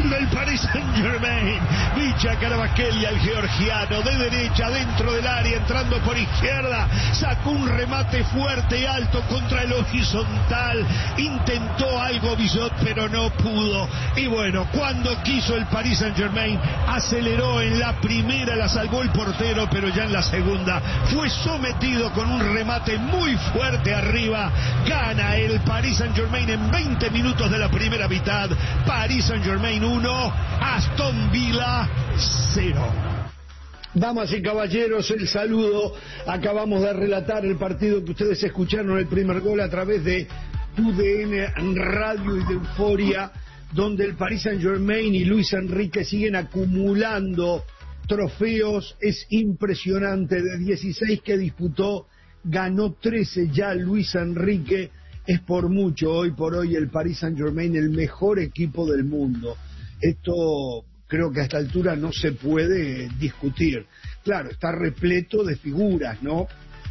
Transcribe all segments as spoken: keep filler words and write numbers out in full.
del Paris Saint-Germain. Vicha Carabasquelia, el georgiano, de derecha, dentro del área, entrando por izquierda, sacó un remate fuerte y alto contra el horizontal. Intentó algo Bizot, pero no pudo. Y bueno, cuando quiso el Paris Saint-Germain, aceleró en la primera, la salvó el portero, pero ya en la segunda fue sometido con un remate muy fuerte arriba. Gana el Paris Saint-Germain en veinte minutos de la primera mitad. Paris Saint-Germain uno, Aston Villa cero. Damas y caballeros, el saludo. Acabamos de relatar el partido que ustedes escucharon, el primer gol a través de U D N Radio y de Euforia, donde el Paris Saint-Germain y Luis Enrique siguen acumulando trofeos. Es impresionante, de dieciséis que disputó, ganó trece ya Luis Enrique. Es por mucho hoy por hoy el Paris Saint-Germain el mejor equipo del mundo. Esto creo que a esta altura no se puede discutir. Claro, está repleto de figuras, ¿no?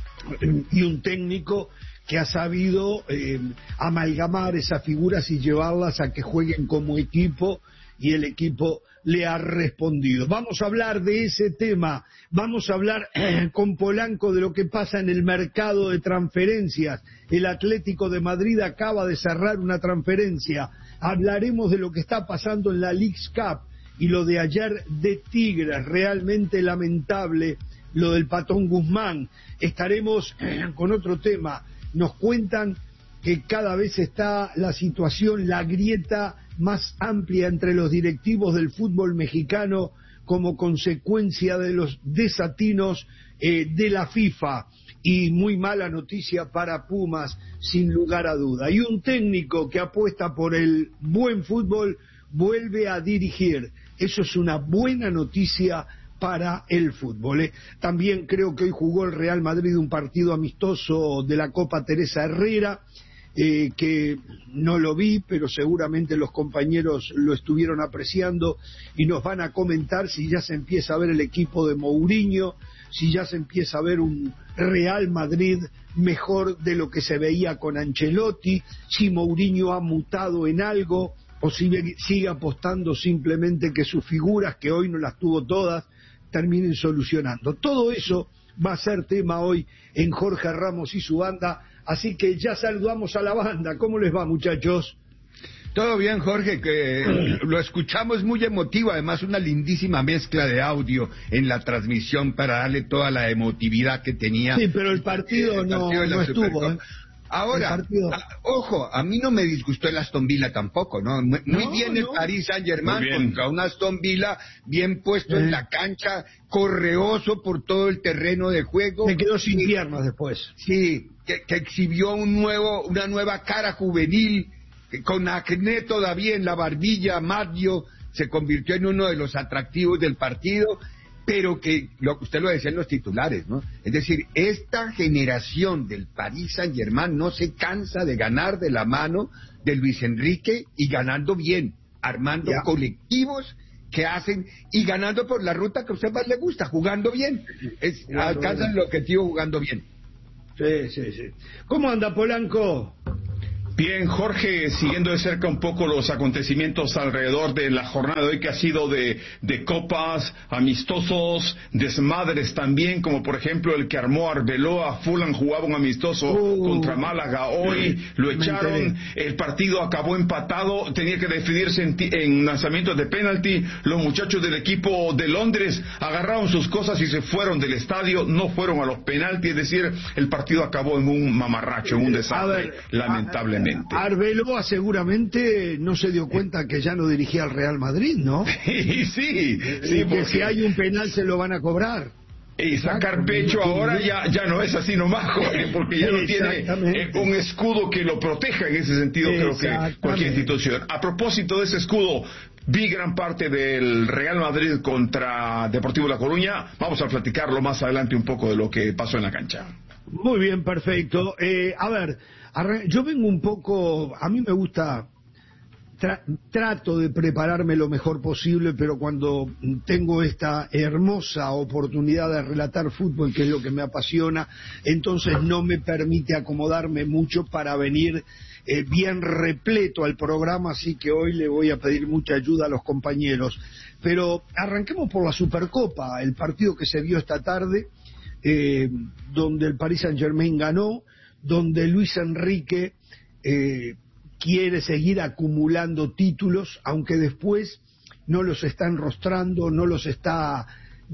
Y un técnico que ha sabido eh, amalgamar esas figuras y llevarlas a que jueguen como equipo, y el equipo le ha respondido. Vamos a hablar de ese tema, vamos a hablar eh, con Polanco de lo que pasa en el mercado de transferencias. El Atlético de Madrid acaba de cerrar una transferencia. Hablaremos de lo que está pasando en la Leagues Cup y lo de ayer de Tigres, realmente lamentable lo del Patón Guzmán. Estaremos eh, con otro tema. Nos cuentan que cada vez está la situación, la grieta más amplia entre los directivos del fútbol mexicano como consecuencia de los desatinos eh, de la FIFA, y muy mala noticia para Pumas, sin lugar a duda. Y un técnico que apuesta por el buen fútbol vuelve a dirigir. Eso es una buena noticia para el fútbol, ¿eh? También creo que hoy jugó el Real Madrid un partido amistoso de la Copa Teresa Herrera, eh, que no lo vi, pero seguramente los compañeros lo estuvieron apreciando y nos van a comentar si ya se empieza a ver el equipo de Mourinho, si ya se empieza a ver un Real Madrid mejor de lo que se veía con Ancelotti, si Mourinho ha mutado en algo o si sigue apostando simplemente que sus figuras, que hoy no las tuvo todas, terminen solucionando. Todo eso va a ser tema hoy en Jorge Ramos y su banda, así que ya saludamos a la banda. ¿Cómo les va, muchachos? Todo bien, Jorge, que lo escuchamos muy emotivo, además una lindísima mezcla de audio en la transmisión para darle toda la emotividad que tenía. Sí, pero el partido, el partido no, no estuvo, ¿eh? Ahora, a, ojo, a mí no me disgustó el Aston Villa tampoco, ¿no? Muy, muy no, bien no. el Paris Saint-Germain contra un Aston Villa bien puesto eh. en la cancha, correoso por todo el terreno de juego. Me quedó sin piernas después. Sí, que, que exhibió un nuevo, una nueva cara juvenil, que con acné todavía en la barbilla. Mario se convirtió en uno de los atractivos del partido, pero que lo, usted lo decía en los titulares, ¿no? Es decir, esta generación del Paris Saint-Germain no se cansa de ganar de la mano de Luis Enrique, y ganando bien, armando ya. colectivos que hacen, y ganando por la ruta que a usted más le gusta, jugando bien. Es, bueno, alcanzan bueno. el objetivo jugando bien. Sí, sí, sí. ¿Cómo anda, Polanco? Bien, Jorge, siguiendo de cerca un poco los acontecimientos alrededor de la jornada de hoy, que ha sido de, de copas, amistosos, desmadres también, como por ejemplo el que armó Arbeloa. Fulham jugaba un amistoso uh, contra Málaga hoy, lo echaron, el partido acabó empatado, tenía que definirse en, en lanzamientos de penalti. Los muchachos del equipo de Londres agarraron sus cosas y se fueron del estadio, no fueron a los penaltis, es decir, el partido acabó en un mamarracho, en un desastre, lamentablemente. Arbeloa seguramente no se dio cuenta que ya no dirigía al Real Madrid, ¿no? sí, sí, sí, porque si hay un penal se lo van a cobrar. Y sacar pecho ahora ya ya no es así nomás, Jorge, porque ya no tiene eh, un escudo que lo proteja en ese sentido, creo que cualquier institución. A propósito de ese escudo, vi gran parte del Real Madrid contra Deportivo La Coruña. Vamos a platicarlo más adelante un poco de lo que pasó en la cancha. Muy bien, perfecto. Eh, a ver, yo vengo un poco, a mí me gusta, tra trato de prepararme lo mejor posible, pero cuando tengo esta hermosa oportunidad de relatar fútbol, que es lo que me apasiona, entonces no me permite acomodarme mucho para venir eh, bien repleto al programa, así que hoy le voy a pedir mucha ayuda a los compañeros. Pero arranquemos por la Supercopa, el partido que se vio esta tarde, eh, donde el Paris Saint-Germain ganó, donde Luis Enrique eh, quiere seguir acumulando títulos, aunque después no los está enrostrando, no los está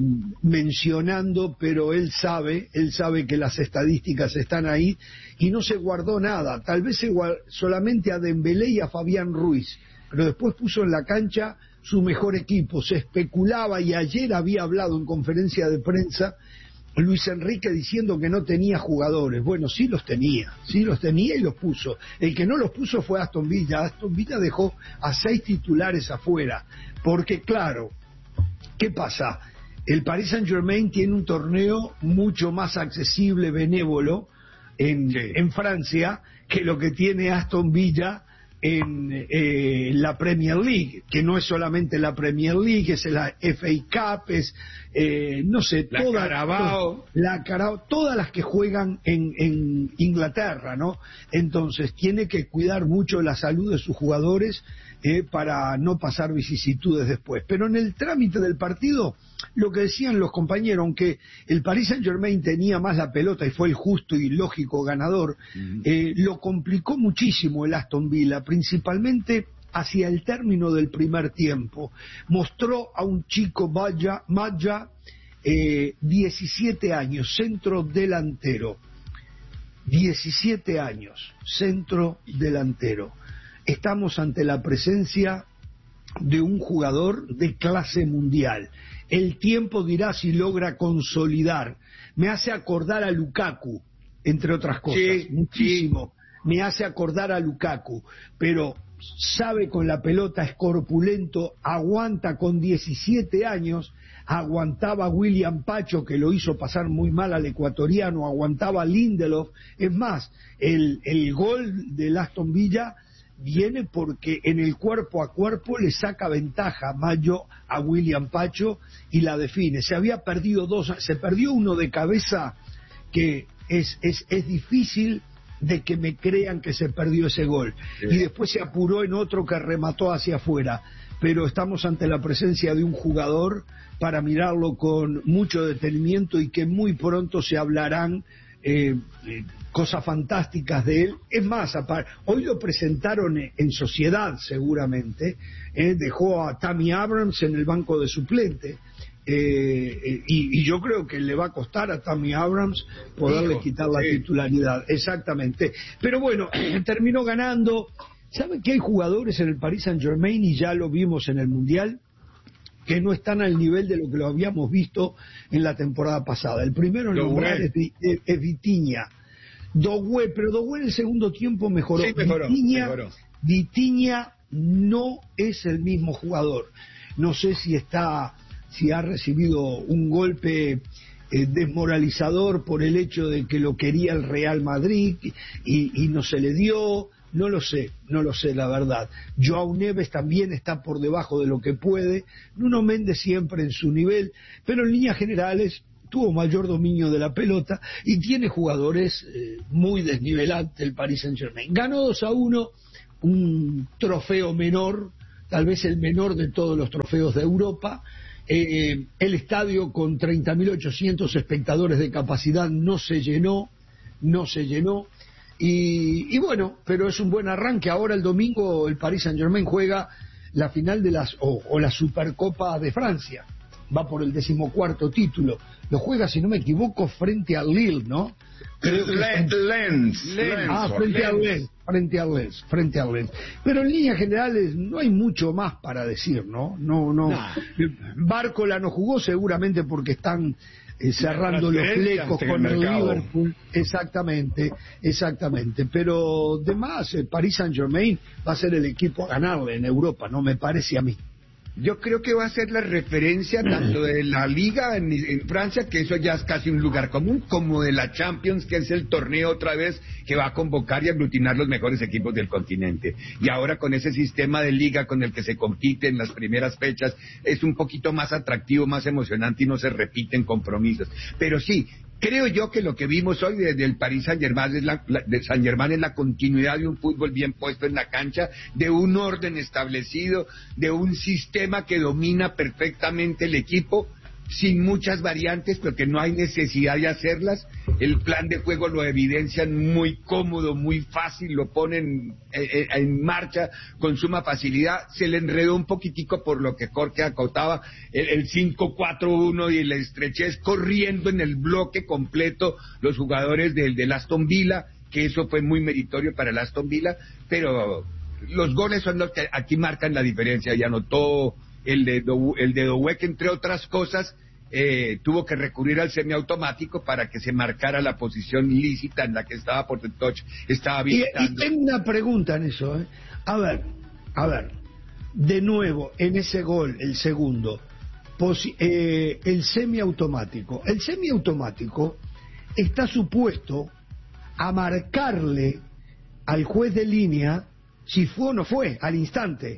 mencionando, pero él sabe, él sabe que las estadísticas están ahí y no se guardó nada, tal vez se guard, solamente a Dembélé y a Fabián Ruiz, pero después puso en la cancha su mejor equipo. Se especulaba y ayer había hablado en conferencia de prensa Luis Enrique diciendo que no tenía jugadores. Bueno, sí los tenía, sí los tenía y los puso. El que no los puso fue Aston Villa. Aston Villa dejó a seis titulares afuera, porque claro, ¿qué pasa? El Paris Saint-Germain tiene un torneo mucho más accesible, benévolo, en, sí. en Francia, que lo que tiene Aston Villa en eh, la Premier League, que no es solamente la Premier League, es la F A Cup, es, eh, no sé, la toda, Carabao. la Carabao, todas las que juegan en, en Inglaterra, ¿no? Entonces, tiene que cuidar mucho la salud de sus jugadores eh, para no pasar vicisitudes después. Pero en el trámite del partido, lo que decían los compañeros, aunque el Paris Saint-Germain tenía más la pelota y fue el justo y lógico ganador, uh-huh. eh, lo complicó muchísimo el Aston Villa, principalmente hacia el término del primer tiempo. Mostró a un chico Maya, Maya eh, diecisiete años, centro delantero. diecisiete años, centro delantero. Estamos ante la presencia de un jugador de clase mundial. El tiempo dirá si logra consolidar. Me hace acordar a Lukaku, entre otras cosas, sí, muchísimo. Sí. Me hace acordar a Lukaku, pero sabe con la pelota, es corpulento, aguanta con diecisiete años, aguantaba a William Pacho, que lo hizo pasar muy mal al ecuatoriano, aguantaba a Lindelof. Es más, el, el gol del Aston Villa viene porque en el cuerpo a cuerpo le saca ventaja Mayo a William Pacho y la define. Se había perdido dos, se perdió uno de cabeza que es, es, es difícil de que me crean que se perdió ese gol. Sí. Y después se apuró en otro que remató hacia afuera. Pero estamos ante la presencia de un jugador para mirarlo con mucho detenimiento y que muy pronto se hablarán eh, eh, cosas fantásticas de él. Es más, hoy lo presentaron en sociedad seguramente, eh, dejó a Tammy Abrams en el banco de suplente. Eh, eh, y, y yo creo que le va a costar a Tammy Abrams poderle Hijo, quitar la sí. titularidad, exactamente. Pero bueno, terminó ganando. ¿Saben que hay jugadores en el Paris Saint-Germain, y ya lo vimos en el Mundial, que no están al nivel de lo que lo habíamos visto en la temporada pasada? El primero en nombrar es, es, es Vitinha. Doué, pero Doué en el segundo tiempo mejoró. Sí, mejoró, Vitinha, mejoró. Vitinha no es el mismo jugador. No sé si está... si ha recibido un golpe eh, desmoralizador por el hecho de que lo quería el Real Madrid y, y no se le dio, no lo sé, no lo sé la verdad. Joao Neves también está por debajo de lo que puede, Nuno Méndez siempre en su nivel, pero en líneas generales tuvo mayor dominio de la pelota y tiene jugadores eh, muy desnivelantes el Paris Saint-Germain. Ganó dos a uno, un trofeo menor, tal vez el menor de todos los trofeos de Europa. Eh, el estadio con treinta mil ochocientos espectadores de capacidad no se llenó, no se llenó y, y bueno, pero es un buen arranque. Ahora el domingo el Paris Saint-Germain juega la final de las o, o la Supercopa de Francia, va por el decimocuarto título, lo juega, si no me equivoco, frente al Lille, ¿no? Creo que Lens, Lens, Lens, ah, frente al Lens, frente al Lens, frente al Lens. Pero en líneas generales no hay mucho más para decir, ¿no? No, no. Nah. Bárcola no jugó seguramente porque están eh, cerrando los flecos con el, el Liverpool. Exactamente, exactamente. Pero demás, el Paris Saint-Germain va a ser el equipo a ganarle en Europa, ¿no? Me parece a mí. Yo creo que va a ser la referencia tanto de la Liga en, en Francia, que eso ya es casi un lugar común, como de la Champions, que es el torneo otra vez que va a convocar y aglutinar los mejores equipos del continente. Y ahora con ese sistema de liga con el que se compite en las primeras fechas, es un poquito más atractivo, más emocionante y no se repiten compromisos. Pero sí, creo yo que lo que vimos hoy desde el Paris Saint-Germain es la, la, de Saint-Germain es la continuidad de un fútbol bien puesto en la cancha, de un orden establecido, de un sistema que domina perfectamente el equipo, sin muchas variantes, porque no hay necesidad de hacerlas. El plan de juego lo evidencian muy cómodo, muy fácil, lo ponen en, en marcha con suma facilidad. Se le enredó un poquitico por lo que Jorge acotaba, el, el cinco cuatro uno y la estrechez corriendo en el bloque completo los jugadores del, del Aston Villa, que eso fue muy meritorio para el Aston Villa, pero los goles son los que aquí marcan la diferencia. Y anotó el de Do, el de Douek, entre otras cosas, eh, tuvo que recurrir al semiautomático para que se marcara la posición lícita en la que estaba Portentoch, estaba visitando. Y, y tengo una pregunta en eso, ¿eh? A ver, a ver, de nuevo, en ese gol, el segundo, posi eh, el semiautomático. El semiautomático está supuesto a marcarle al juez de línea si fue o no fue, al instante.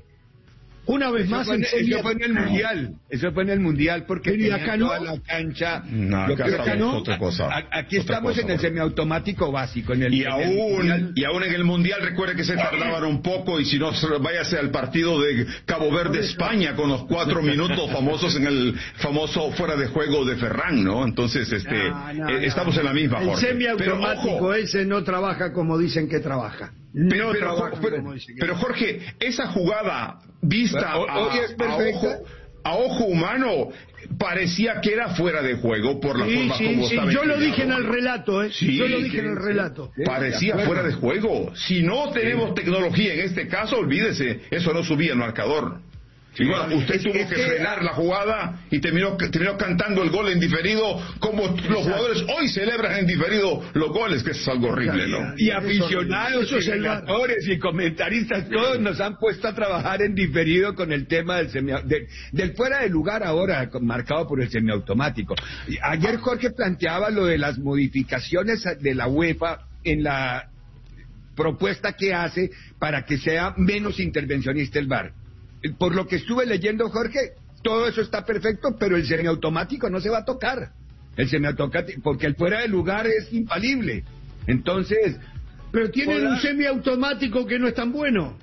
Una vez eso más, fue en, eso fue en el mundial, eso fue en el mundial porque tenía acá no, toda la cancha. No, acá, acá acá no, otra cosa. A, aquí otra estamos cosa, en el semiautomático básico, en el y en aún el y aún en el mundial, recuerde que se tardaban un poco, y si no, váyase al partido de Cabo Verde España con los cuatro minutos famosos en el famoso fuera de juego de Ferran, ¿no? Entonces, este, no, no, eh, estamos no. en la misma. El Jorge. semiautomático Pero, ese no trabaja como dicen que trabaja. No pero, pero, trabaja pero, como dicen que pero Jorge, esa jugada vista Hoy a, es a perfecta. ojo, a ojo humano parecía que era fuera de juego por la sí, forma sí, como sí. estaba Yo lo inclinado. dije en el relato, ¿eh? Sí, Yo lo dije sí, en el sí. relato. Parecía fuera de juego. Si no tenemos sí. tecnología en este caso, olvídese, eso no subía el marcador. Sí, bueno, usted tuvo que frenar la jugada y terminó, terminó cantando el gol en diferido, como los jugadores hoy celebran en diferido los goles, que es algo horrible, ¿no? Y aficionados, y relatores y comentaristas, todos nos han puesto a trabajar en diferido con el tema del semi, de, del fuera de lugar ahora, marcado por el semiautomático. Ayer Jorge planteaba lo de las modificaciones de la UEFA en la propuesta que hace para que sea menos intervencionista el V A R. Por lo que estuve leyendo, Jorge, todo eso está perfecto, pero el semiautomático no se va a tocar. El semiautomático, porque el fuera de lugar es infalible. Entonces... Pero tienen hola. un semiautomático que no es tan bueno.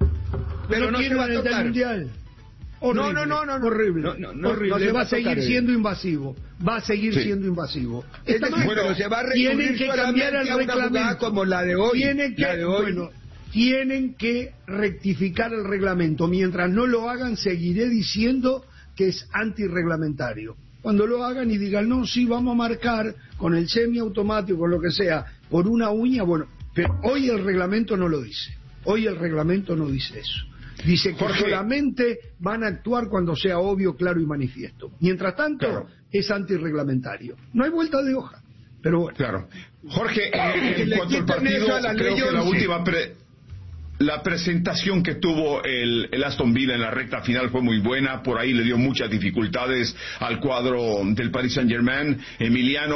Pero no, no se va a tocar. Mundial. Horrible, no, no, no, no. Horrible. No, no, no, horrible. No se va va a seguir tocar, siendo invasivo. Va a seguir sí. siendo invasivo. Es decir, bueno, se va a tienen que cambiar el reglamento como la de hoy. Tienen que, la de hoy. Bueno, tienen que rectificar el reglamento. Mientras no lo hagan, seguiré diciendo que es antirreglamentario. Cuando lo hagan y digan, no, sí, vamos a marcar con el semiautomático, con lo que sea, por una uña, bueno, pero hoy el reglamento no lo dice. Hoy el reglamento no dice eso. Dice que Jorge, solamente van a actuar cuando sea obvio, claro y manifiesto. Mientras tanto, claro. es antirreglamentario. No hay vuelta de hoja. Pero bueno. Claro. Jorge, en, en cuanto al partido, creo que la última... Pre... La presentación que tuvo el, el Aston Villa en la recta final fue muy buena, por ahí le dio muchas dificultades al cuadro del Paris Saint-Germain. Emiliano,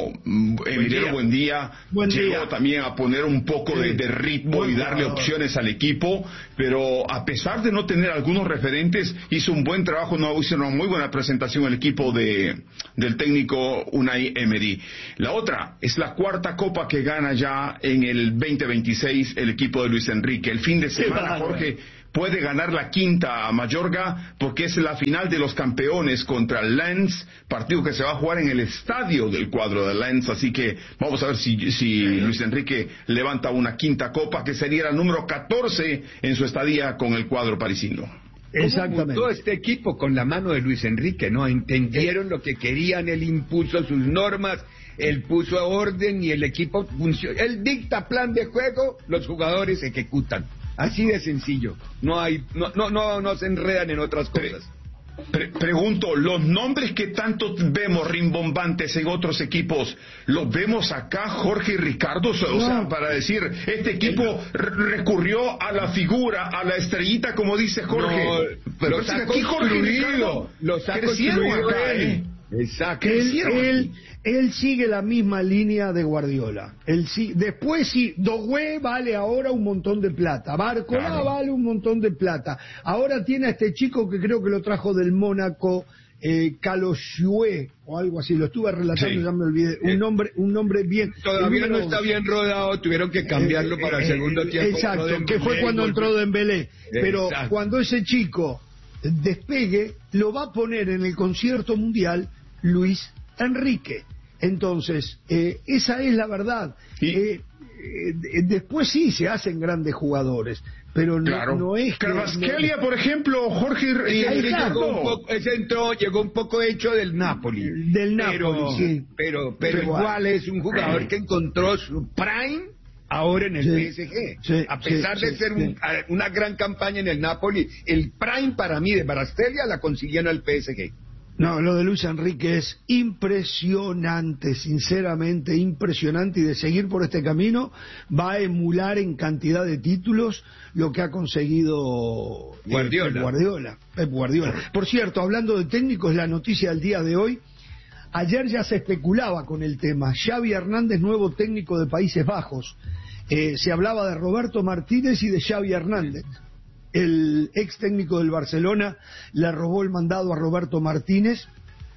Emiliano Buendía buen llegó día. también a poner un poco sí. de, de ritmo buen y darle jugador. opciones al equipo, pero a pesar de no tener algunos referentes, hizo un buen trabajo, no hizo una muy buena presentación el equipo de, del técnico Unai Emery. La otra es la cuarta copa que gana ya en el veinte veintiséis el equipo de Luis Enrique. El fin de semana, Jorge, puede ganar la quinta a Mallorca porque es la final de los campeones contra el Lens, partido que se va a jugar en el estadio del cuadro del Lens, así que vamos a ver si, si Luis Enrique levanta una quinta copa, que sería la número catorce en su estadía con el cuadro parisino. Exactamente. Todo este equipo con la mano de Luis Enrique, ¿no? Entendieron lo que querían, él impuso sus normas, él puso orden y el equipo funciona. Él dicta plan de juego, los jugadores ejecutan. Así de sencillo. No hay, no, no, no, no se enredan en otras cosas. Pre pregunto, los nombres que tanto vemos rimbombantes en otros equipos, ¿los vemos acá, Jorge y Ricardo? O sea, no. para decir, este equipo recurrió a la figura, a la estrellita, como dice Jorge. No, pero los ha aquí Jorge y Ricardo los ha construido acá, ¿eh? Exacto. Él, él, él sigue la misma línea de Guardiola. Él sí, después sí, Doué vale ahora un montón de plata, Barcola claro. vale un montón de plata. Ahora tiene a este chico que creo que lo trajo del Mónaco, eh, Caloshué o algo así, lo estuve relatando, sí. Ya me olvidé, un nombre, un nombre bien... Todavía no está bien rodado, tuvieron que cambiarlo eh, para el segundo eh, tiempo. Exacto, que fue cuando entró Dembélé, pero exacto. Cuando ese chico despegue, lo va a poner en el concierto mundial Luis Enrique. Entonces, eh, esa es la verdad. ¿Sí? Eh, eh, después sí se hacen grandes jugadores, pero no, claro. No es que... Kvaratskhelia, no... por ejemplo, Jorge... Eh, ese, llegó un poco, ese entró, llegó un poco hecho del Napoli. Del pero, Napoli, sí. Pero, pero, pero igual es un jugador que encontró su prime ahora en el sí, P S G. Sí, a pesar sí, de sí, ser un, sí. una gran campaña en el Napoli, el prime para mí de Kvaratskhelia la consiguieron al P S G. No, lo de Luis Enrique es impresionante, sinceramente impresionante, y de seguir por este camino va a emular en cantidad de títulos lo que ha conseguido Guardiola. Eh, Pep Guardiola, Pep Guardiola. Por cierto, hablando de técnicos, la noticia del día de hoy, ayer ya se especulaba con el tema, Xavi Hernández, nuevo técnico de Países Bajos, eh, se hablaba de Roberto Martínez y de Xavi Hernández. El ex técnico del Barcelona le robó el mandado a Roberto Martínez.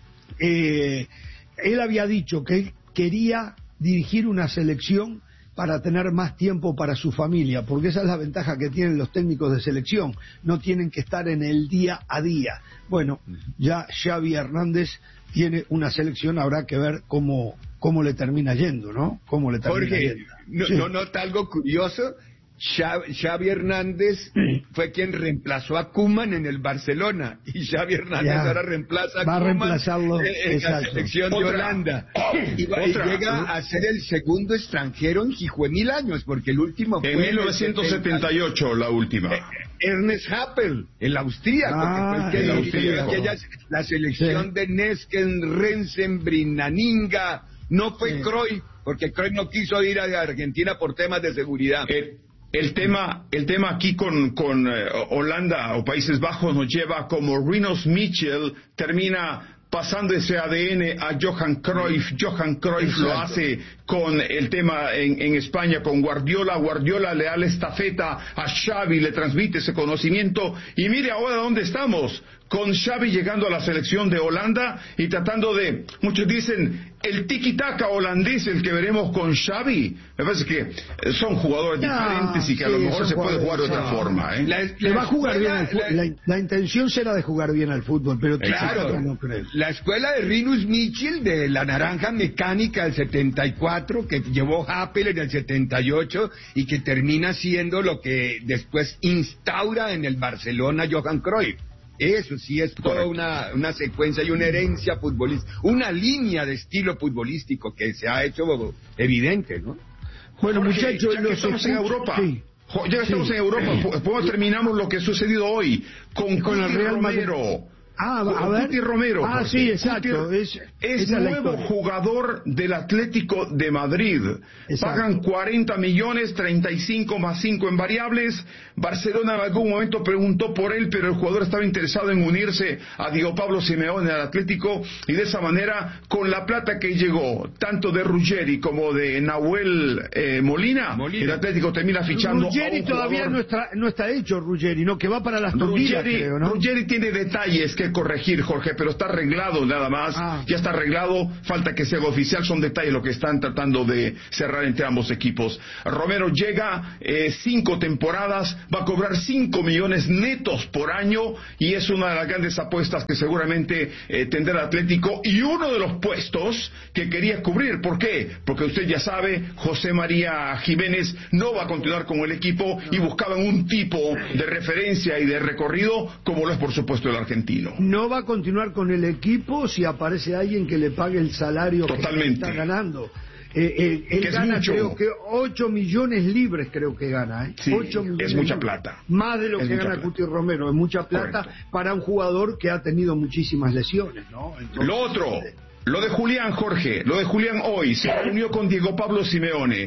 Eh, él había dicho que él quería dirigir una selección para tener más tiempo para su familia, porque esa es la ventaja que tienen los técnicos de selección, no tienen que estar en el día a día. Bueno, ya Xavi Hernández tiene una selección, habrá que ver cómo, cómo le termina yendo, ¿no? Cómo le termina Jorge, yendo. ¿no, sí. ¿no nota algo curioso? Xavi, Xavi Hernández sí. fue quien reemplazó a Koeman en el Barcelona, y Xavi Hernández ya. ahora reemplaza a Va Koeman a en, en la selección de Holanda y, va, y llega a ser el segundo extranjero en juvenil años, porque el último fue en mil novecientos setenta y ocho la última. Ernest Happel, el austríaco, ah, que fue el que el dirigió aquella, la selección sí. de Nesken, Rensen, Brinaninga. No fue sí. Cruyff, porque Cruyff no quiso ir a Argentina por temas de seguridad. Eh. El tema, el tema aquí con, con eh, Holanda o Países Bajos nos lleva como Rinus Michel termina pasando ese A D N a Johan Cruyff. Johan Cruyff Exacto. lo hace con el tema en, en España con Guardiola. Guardiola le da la estafeta a Xavi, le transmite ese conocimiento y mire ahora dónde estamos, con Xavi llegando a la selección de Holanda y tratando de, muchos dicen, el tiki-taka holandés, el que veremos con Xavi. Me parece que son jugadores no, diferentes y que sí, a lo mejor se puede jugar de otra no. forma. ¿eh? La, la va a jugar bien al fútbol. La, la intención será de jugar bien al fútbol, pero claro, no creo. La escuela de Rinus Michel de la naranja mecánica del setenta y cuatro, que llevó Happel en el setenta y ocho y que termina siendo lo que después instaura en el Barcelona Johan Cruyff. Eso sí es toda una, una secuencia y una herencia futbolística, una línea de estilo futbolístico que se ha hecho evidente, ¿no? Bueno, Jorge, muchachos, ya que estamos en Europa, sí. ya que estamos sí. en Europa, ¿cómo terminamos lo que ha sucedido hoy con, con el Real Romero? Ah, a ver. Cuti Romero. Ah, Jorge. sí, exacto. Cuti, es es nuevo jugador del Atlético de Madrid. Exacto. Pagan cuarenta millones, treinta y cinco más cinco en variables. Barcelona en algún momento preguntó por él, pero el jugador estaba interesado en unirse a Diego Pablo Simeone al Atlético, y de esa manera, con la plata que llegó, tanto de Ruggeri como de Nahuel eh, Molina, Molina, el Atlético termina fichando Ruggeri a un todavía jugador... no está, no está hecho, Ruggeri, ¿no? Que va para las Villas, creo, ¿no? Ruggeri tiene detalles que corregir, Jorge, pero está arreglado nada más, ah. ya está arreglado, falta que se haga oficial, son detalles lo que están tratando de cerrar entre ambos equipos. Romero llega eh, cinco temporadas, va a cobrar cinco millones netos por año, y es una de las grandes apuestas que seguramente eh, tendrá el Atlético, y uno de los puestos que quería cubrir. ¿Por qué? Porque usted ya sabe, José María Jiménez no va a continuar con el equipo, y buscaban un tipo de referencia y de recorrido como lo es por supuesto el argentino. No va a continuar con el equipo si aparece alguien que le pague el salario Totalmente. que está ganando. Eh, eh, él que gana, mucho. creo que ocho millones libres, creo que gana, ¿eh? Sí, ocho millones es mucha libres. plata. Más de lo es que gana plata. Cuti Romero, es mucha plata. Correcto. Para un jugador que ha tenido muchísimas lesiones, ¿no? Entonces, lo otro, lo de Julián, Jorge, lo de Julián hoy, se reunió con Diego Pablo Simeone.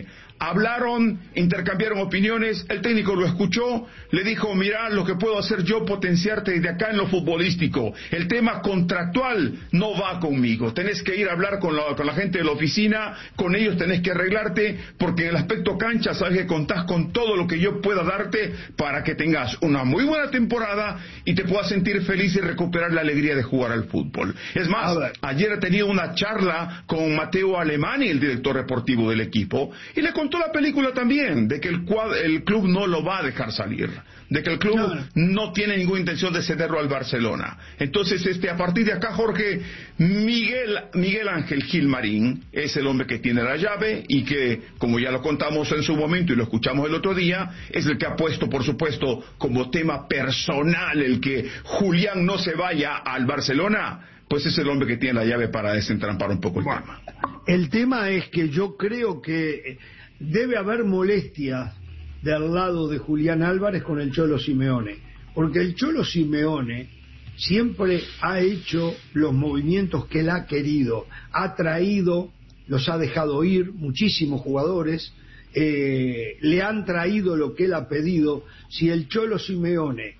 hablaron, intercambiaron opiniones, el técnico lo escuchó, le dijo, mira, lo que puedo hacer yo, potenciarte desde acá en lo futbolístico. El tema contractual no va conmigo. Tenés que ir a hablar con la, con la gente de la oficina, con ellos tenés que arreglarte, porque en el aspecto cancha sabes que contás con todo lo que yo pueda darte para que tengas una muy buena temporada y te puedas sentir feliz y recuperar la alegría de jugar al fútbol. Es más, ayer he tenido una charla con Mateo Alemani, el director deportivo del equipo, y le contó la película también, de que el, cuad, el club no lo va a dejar salir, de que el club no, no tiene ninguna intención de cederlo al Barcelona. Entonces, este, a partir de acá, Jorge, Miguel, Miguel Ángel Gilmarín es el hombre que tiene la llave y que, como ya lo contamos en su momento y lo escuchamos el otro día, es el que ha puesto, por supuesto, como tema personal el que Julián no se vaya al Barcelona, pues es el hombre que tiene la llave para desentrampar un poco el bueno, tema. El tema es que yo creo que debe haber molestia del lado de Julián Álvarez con el Cholo Simeone, porque el Cholo Simeone siempre ha hecho los movimientos que él ha querido, ha traído, los ha dejado ir muchísimos jugadores, eh, le han traído lo que él ha pedido. Si el Cholo Simeone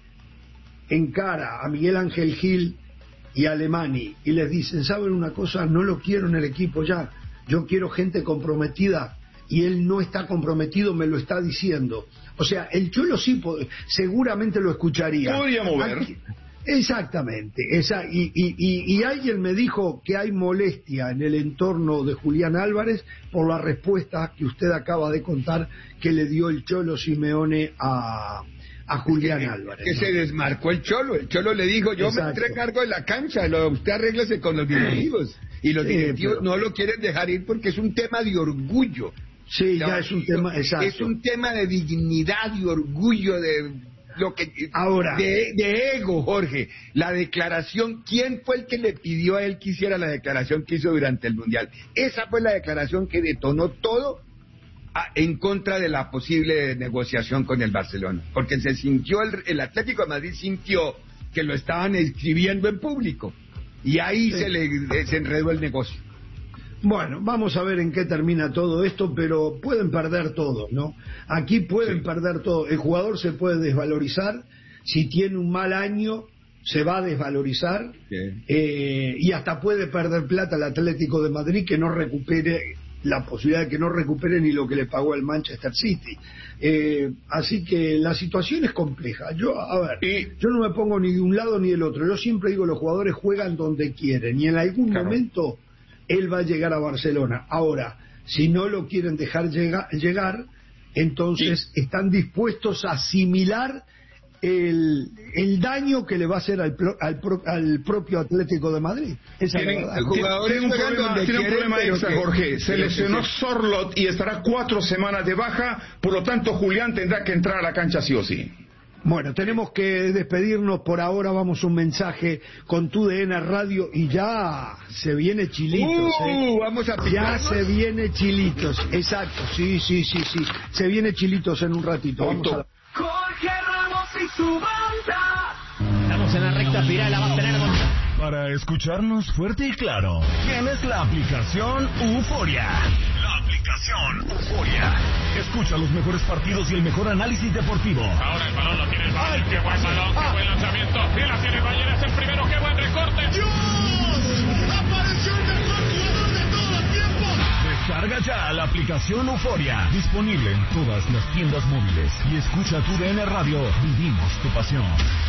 encara a Miguel Ángel Gil y a Alemani y les dicen, ¿saben una cosa? No lo quiero en el equipo ya, yo quiero gente comprometida, y él no está comprometido, me lo está diciendo. O sea, el Cholo sí seguramente lo escucharía. Podría mover. Aquí, exactamente. Esa, y, y, y, y alguien me dijo que hay molestia en el entorno de Julián Álvarez por la respuesta que usted acaba de contar que le dio el Cholo Simeone a... a Julián que, Álvarez. Que ¿no? se desmarcó el Cholo. El Cholo le dijo, yo Exacto. me entré cargo de la cancha, lo, usted arréglese con los directivos. Y los sí, directivos pero... no lo quieren dejar ir porque es un tema de orgullo. Sí, ya es un tema, exacto. Es un tema de dignidad y orgullo, de lo que ahora de, de ego, Jorge. La declaración, ¿quién fue el que le pidió a él que hiciera la declaración que hizo durante el Mundial? Esa fue la declaración que detonó todo a, en contra de la posible negociación con el Barcelona, porque se sintió el, el Atlético de Madrid sintió que lo estaban escribiendo en público y ahí sí. se le se enredó el negocio. Bueno, vamos a ver en qué termina todo esto, pero pueden perder todo, ¿no? Aquí pueden sí. perder todo. El jugador se puede desvalorizar, si tiene un mal año se va a desvalorizar, sí. eh, y hasta puede perder plata el Atlético de Madrid, que no recupere, la posibilidad de que no recupere ni lo que le pagó al Manchester City. Eh, así que la situación es compleja. Yo, a ver, y... yo no me pongo ni de un lado ni del otro. Yo siempre digo, los jugadores juegan donde quieren, y en algún claro. momento él va a llegar a Barcelona. Ahora, si no lo quieren dejar llega, llegar, entonces sí. están dispuestos a asimilar el, el daño que le va a hacer al, al, al propio Atlético de Madrid. Esa tienen, es la verdad. Tiene un problema, tiene un problema extra, Jorge. Se lesionó Sorlot y estará cuatro semanas de baja, por lo tanto Julián tendrá que entrar a la cancha sí o sí. Bueno, tenemos que despedirnos por ahora. Vamos a un mensaje con Tu D N Radio y ya se viene Chilitos. Uh, ¿eh? Vamos a ya se viene Chilitos. Exacto, sí, sí, sí, sí. Se viene Chilitos en un ratito. Vamos a... Jorge Ramos y su banda. Estamos en la recta final, la va a tener con... Para escucharnos fuerte y claro, tienes la aplicación Euforia. La aplicación Euforia. Escucha los mejores partidos y el mejor análisis deportivo. Ahora el balón lo tiene el Bayern. Qué buen balón, qué buen lanzamiento. Y la tiene el Bayern, es el primero. Qué buen recorte. ¡Dios! ¡Apareció el mejor jugador de todos los tiempos! Descarga ya la aplicación Euforia. Disponible en todas las tiendas móviles. Y escucha Tu D N Radio. Vivimos tu pasión.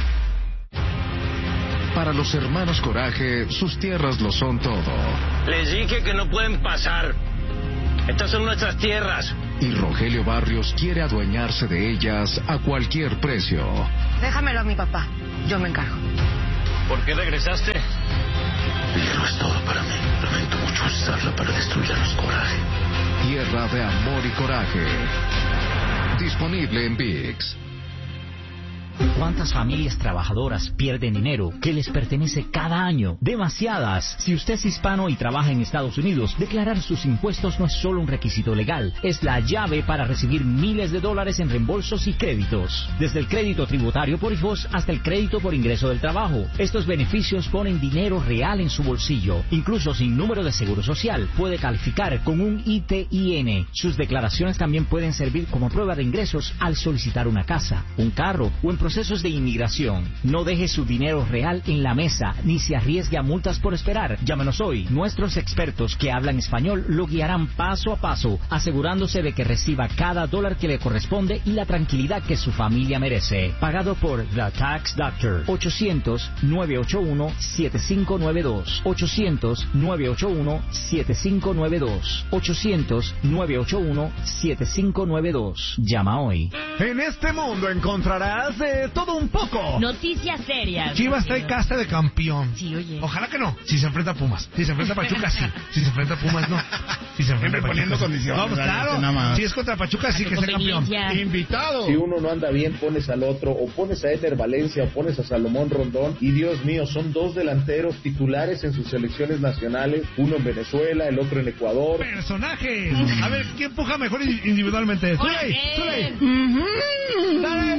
Para los hermanos Coraje, sus tierras lo son todo. Les dije que no pueden pasar. Estas son nuestras tierras. Y Rogelio Barrios quiere adueñarse de ellas a cualquier precio. Déjamelo a mi papá, yo me encargo. ¿Por qué regresaste? Hierro es todo para mí. Lamento mucho usarla para destruir a los Coraje. Tierra de amor y coraje. Disponible en ViX. ¿Cuántas familias trabajadoras pierden dinero que les pertenece cada año? Demasiadas. Si usted es hispano y trabaja en Estados Unidos, declarar sus impuestos no es solo un requisito legal, es la llave para recibir miles de dólares en reembolsos y créditos. Desde el crédito tributario por hijos hasta el crédito por ingreso del trabajo. Estos beneficios ponen dinero real en su bolsillo. Incluso sin número de seguro social, puede calificar con un I T I N. Sus declaraciones también pueden servir como prueba de ingresos al solicitar una casa, un carro o en procesos de inmigración. No deje su dinero real en la mesa ni se arriesgue a multas por esperar. Llámenos hoy. Nuestros expertos que hablan español lo guiarán paso a paso, asegurándose de que reciba cada dólar que le corresponde y la tranquilidad que su familia merece. Pagado por The Tax Doctor. ochocientos, nueve ocho uno, siete cinco nueve dos. ochocientos, nueve ocho uno, siete cinco nueve dos. ochocientos, nueve ocho uno, siete cinco nueve dos. Llama hoy. En este mundo encontrarás de todo un poco. Noticias serias. Chivas trae casa de campeón. Sí, oye. Ojalá que no. Si se enfrenta a Pumas. Si se enfrenta a Pachuca, sí. Si se enfrenta a Pumas, no. Si se enfrenta a Pachuca, condiciones. No, pues claro. Si es contra Pachuca, sí que sea campeón. Invitado. Si uno no anda bien, pones al otro. O pones a Eder Valencia o pones a Salomón Rondón. Y Dios mío, son dos delanteros titulares en sus selecciones nacionales. Uno en Venezuela, el otro en Ecuador. Personajes. A ver, ¿quién empuja mejor individualmente? Zuley, Zuley. Dale.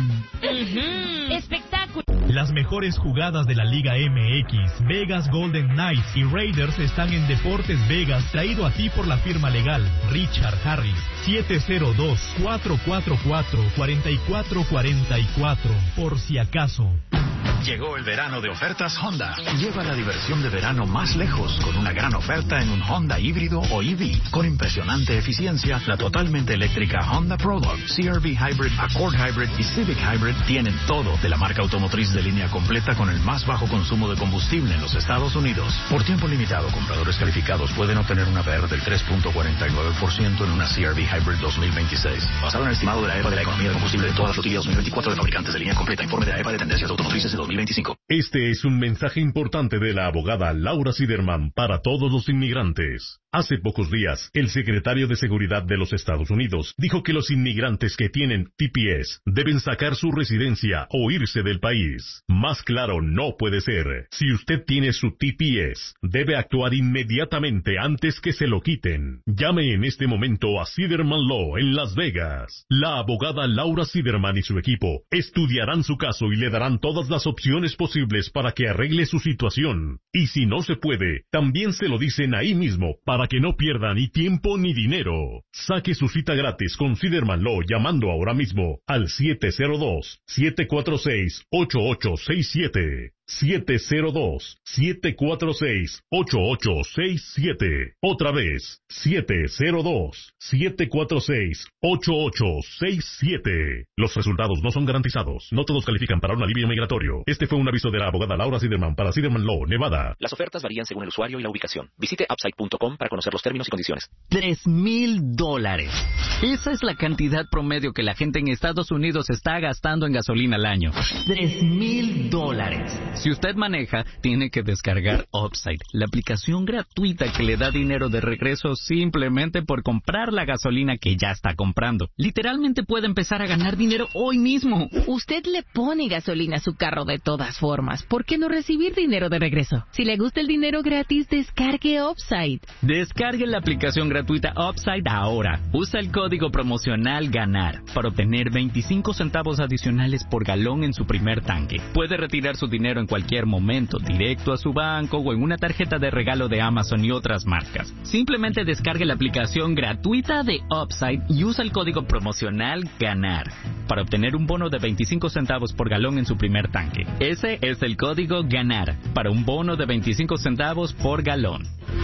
Uh-huh. Espectáculo. Las mejores jugadas de la Liga M X, Vegas Golden Knights y Raiders están en Deportes Vegas, traído a ti por la firma legal Richard Harris. siete cero dos, cuatro cuatro cuatro, cuatro cuatro cuatro cuatro, por si acaso. Llegó el verano de ofertas Honda. Lleva la diversión de verano más lejos con una gran oferta en un Honda híbrido o E V. Con impresionante eficiencia, la totalmente eléctrica Honda Prologue, C R V Hybrid, Accord Hybrid y Civic Hybrid tienen todo de la marca automotriz de línea completa con el más bajo consumo de combustible en los Estados Unidos. Por tiempo limitado, compradores calificados pueden obtener una P R del tres punto cuarenta y nueve por ciento en una C R V Hybrid dos mil veintiséis. Basado en el estimado de la E P A de la economía de combustible de todas las flotillas dos mil veinticuatro de fabricantes de línea completa. Informe de la E P A de tendencias automotrices de dos mil veinticinco. Este es un mensaje importante de la abogada Laura Siderman para todos los inmigrantes. Hace pocos días, el secretario de Seguridad de los Estados Unidos dijo que los inmigrantes que tienen T P S deben sacar su residencia o irse del país. Más claro no puede ser. Si usted tiene su T P S, debe actuar inmediatamente antes que se lo quiten. Llame en este momento a Siderman Law en Las Vegas. La abogada Laura Siderman y su equipo estudiarán su caso y le darán todas las opciones posibles para que arregle su situación. Y si no se puede, también se lo dicen ahí mismo para que no pierda ni tiempo ni dinero. Saque su cita gratis con Siderman Law llamando ahora mismo al siete cero dos, siete cuatro seis, ocho ocho seis siete. siete cero dos, siete cuatro seis, ocho ocho seis siete. Otra vez, siete cero dos, siete cuatro seis, ocho ocho seis siete. Los resultados no son garantizados. No todos califican para un alivio migratorio. Este fue un aviso de la abogada Laura Siderman para Siderman Law, Nevada. Las ofertas varían según el usuario y la ubicación. Visite upside punto com para conocer los términos y condiciones. Tres mil dólares. Esa es la cantidad promedio que la gente en Estados Unidos está gastando en gasolina al año. Tres mil dólares. Si usted maneja, tiene que descargar Upside, la aplicación gratuita que le da dinero de regreso simplemente por comprar la gasolina que ya está comprando. Literalmente puede empezar a ganar dinero hoy mismo. Usted le pone gasolina a su carro de todas formas. ¿Por qué no recibir dinero de regreso? Si le gusta el dinero gratis, descargue Upside. Descargue la aplicación gratuita Upside ahora. Usa el código promocional GANAR para obtener veinticinco centavos adicionales por galón en su primer tanque. Puede retirar su dinero en cualquier momento, directo a su banco o en una tarjeta de regalo de Amazon y otras marcas. Simplemente descargue la aplicación gratuita de Upside y usa el código promocional GANAR para obtener un bono de veinticinco centavos por galón en su primer tanque. Ese es el código GANAR para un bono de veinticinco centavos por galón.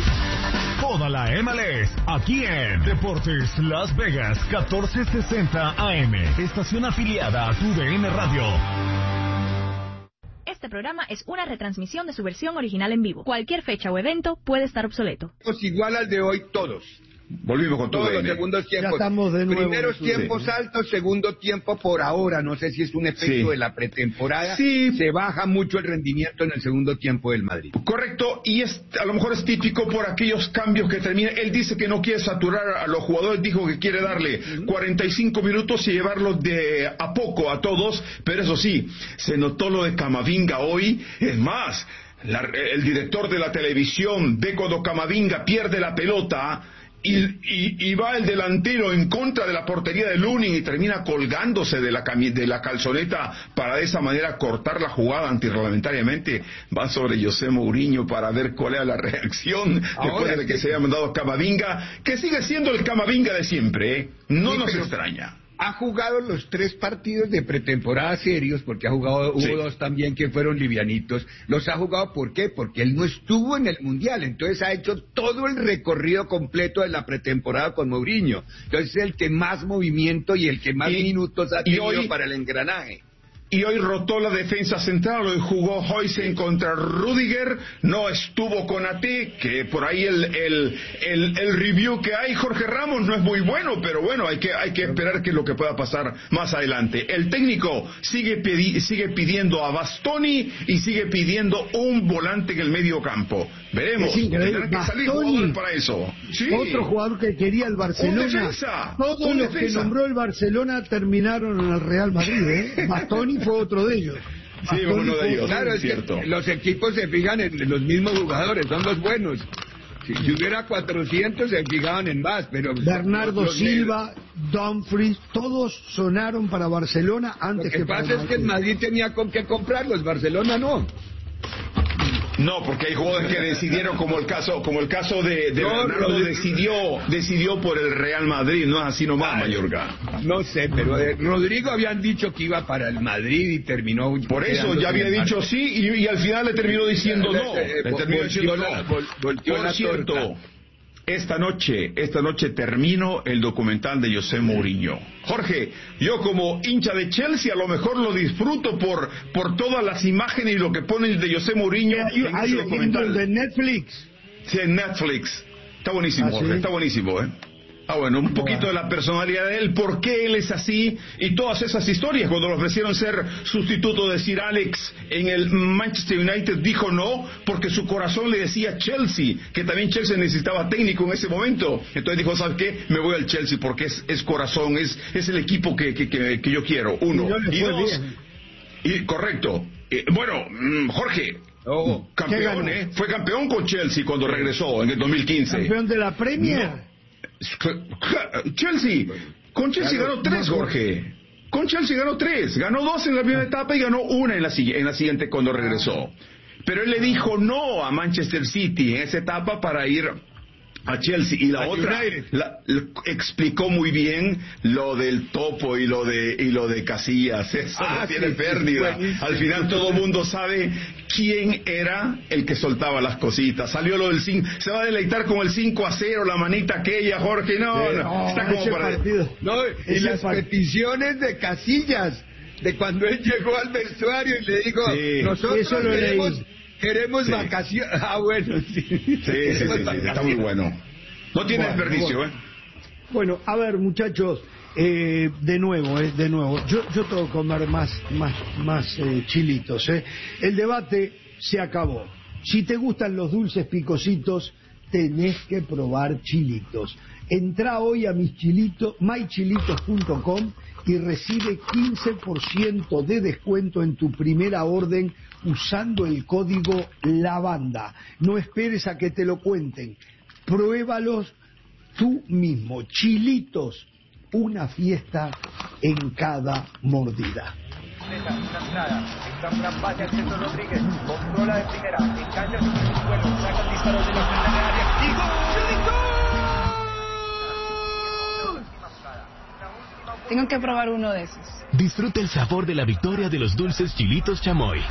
Toda la M L S aquí en Deportes Las Vegas catorce sesenta A M, estación afiliada a tu D N Radio. Este programa es una retransmisión de su versión original en vivo. Cualquier fecha o evento puede estar obsoleto. Igual al de hoy todos. Volvimos con todos todo los segundos tiempos. Ya estamos de nuevo. Primeros tiempos sí. altos, segundo tiempo por ahora. No sé si es un efecto Sí. de la pretemporada. Sí. Se baja mucho el rendimiento en el segundo tiempo del Madrid. Correcto, y es, a lo mejor es típico por aquellos cambios que termina. Él dice que no quiere saturar a los jugadores, dijo que quiere darle cuarenta y cinco minutos y llevarlos de a poco a todos, pero eso sí, se notó lo de Camavinga hoy. Es más, la, el director de la televisión ve cuando Camavinga pierde la pelota. Y, y, y va el delantero en contra de la portería de Lunin y termina colgándose de la, cami- de la calzoneta para de esa manera cortar la jugada antirreglamentariamente. Va sobre José Mourinho para ver cuál era la reacción Ahora después de que sí. se haya mandado Camavinga, que sigue siendo el Camavinga de siempre, ¿eh? No Sí, nos pero extraña. Ha jugado los tres partidos de pretemporada serios, porque ha jugado, hubo Sí. dos también que fueron livianitos. Los ha jugado, ¿por qué? Porque él no estuvo en el Mundial, entonces ha hecho todo el recorrido completo de la pretemporada con Mourinho. Entonces es el que más movimiento y el que más Y- minutos ha y tenido hoy- para el engranaje. Y hoy rotó la defensa central, hoy jugó Huysen contra Rudiger, no estuvo Konaté, que por ahí el, el, el, el review que hay, Jorge Ramos, no es muy bueno, pero bueno, hay que, hay que esperar qué es lo que pueda pasar más adelante. El técnico sigue, pedi- sigue pidiendo a Bastoni y sigue pidiendo un volante en el medio campo. Veremos, Es increíble. tendrán que salir Bastoni, jugadores para eso. Sí. Otro jugador que quería el Un Barcelona. defensa, Todos un los que defensa. nombró el Barcelona terminaron en el Real Madrid, ¿eh? Bastoni fue otro de ellos. Sí, Bastoni uno de fue ellos. otro Claro, es cierto. que los equipos se fijan en los mismos jugadores, son los buenos. Si, si hubiera cuatrocientos se fijaban en más, pero... Bernardo los- los- Silva, Dumfries, todos sonaron para Barcelona Lo antes que que para pasa es que el Madrid tenía con qué comprarlos, Barcelona no. No, porque hay jugadores que decidieron, como el caso, como el caso de, de No, Bernardo, Rodrigo. decidió, decidió por el Real Madrid, no es así nomás, Ay, Mayorga. No sé, pero eh, Rodrigo habían dicho que iba para el Madrid y terminó... Por eso quedándose ya había en el dicho Madrid. sí y, y al final le terminó diciendo no. Eh, Le eh, terminó volteó diciendo la- no. vol- volteó Por la cierto, torta. esta noche, esta noche termino el documental de José Mourinho. Jorge, yo como hincha de Chelsea a lo mejor lo disfruto por, por todas las imágenes y lo que ponen de José Mourinho Hay, en hay ese un documental. de Netflix. Sí, en Netflix. Está buenísimo, ¿Ah, Jorge, sí? está buenísimo, ¿eh? Ah, bueno, un poquito de la personalidad de él, por qué él es así y todas esas historias. Cuando le ofrecieron ser sustituto de Sir Alex en el Manchester United, dijo no, porque su corazón le decía Chelsea, que también Chelsea necesitaba técnico en ese momento. Entonces dijo, ¿sabes qué? Me voy al Chelsea porque es, es corazón, es, es el equipo que, que, que, que yo quiero. Uno. Y no le Y fue dos, bien. y correcto. Eh, bueno, mm, Jorge, Oh, ¿qué campeón, ganó? ¿eh? Fue campeón con Chelsea cuando regresó en el dos mil quince. Campeón de la Premier. No. Chelsea, con Chelsea Claro, ganó tres, no, Jorge. Con Chelsea ganó tres, ganó dos en la primera etapa y ganó una en la, si- en la siguiente cuando regresó. Pero él le dijo no a Manchester City en esa etapa para ir a Chelsea, y la A otra United. la- la- explicó muy bien lo del topo y lo de y lo de Casillas. Eso Ah, no tiene sí, sí, pérdida. buenísimo. Al final todo el mundo sabe quién era el que soltaba las cositas. Salió lo del cinco, se va a deleitar con el cinco a cero, la manita aquella, Jorge. No, Sí. no, está como ese para partido. No, y Ese las par- peticiones de Casillas, de cuando él llegó al vestuario y le dijo, Sí. nosotros Eso lo queremos, leí. queremos Sí. vacaciones. Ah, bueno, sí. Sí, sí, sí, sí, sí, está muy bueno. No tiene Bueno, desperdicio, bueno. ¿eh? Bueno, a ver, muchachos, eh, de nuevo, eh, de nuevo. Yo, yo tengo que comer más, más, más eh, chilitos, ¿eh? El debate se acabó. Si te gustan los dulces picositos, tenés que probar chilitos. Entrá hoy a mis chilitos, my chilitos punto com y recibe quince por ciento de descuento en tu primera orden usando el código LAVANDA. No esperes a que te lo cuenten. Pruébalos tú mismo. Chilitos, una fiesta en cada mordida. Una entrada, está una pase al centro Rodríguez, controla de primera, engancha su vuelo, saca el disparo de la frente de área y gol. Tengo que probar uno de esos. Disfruta el sabor de la victoria de los dulces Chilitos Chamoy.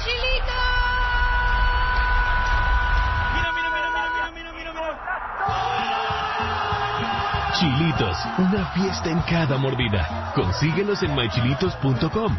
Chilitos, una fiesta en cada mordida. Consíguelos en my chilitos punto com.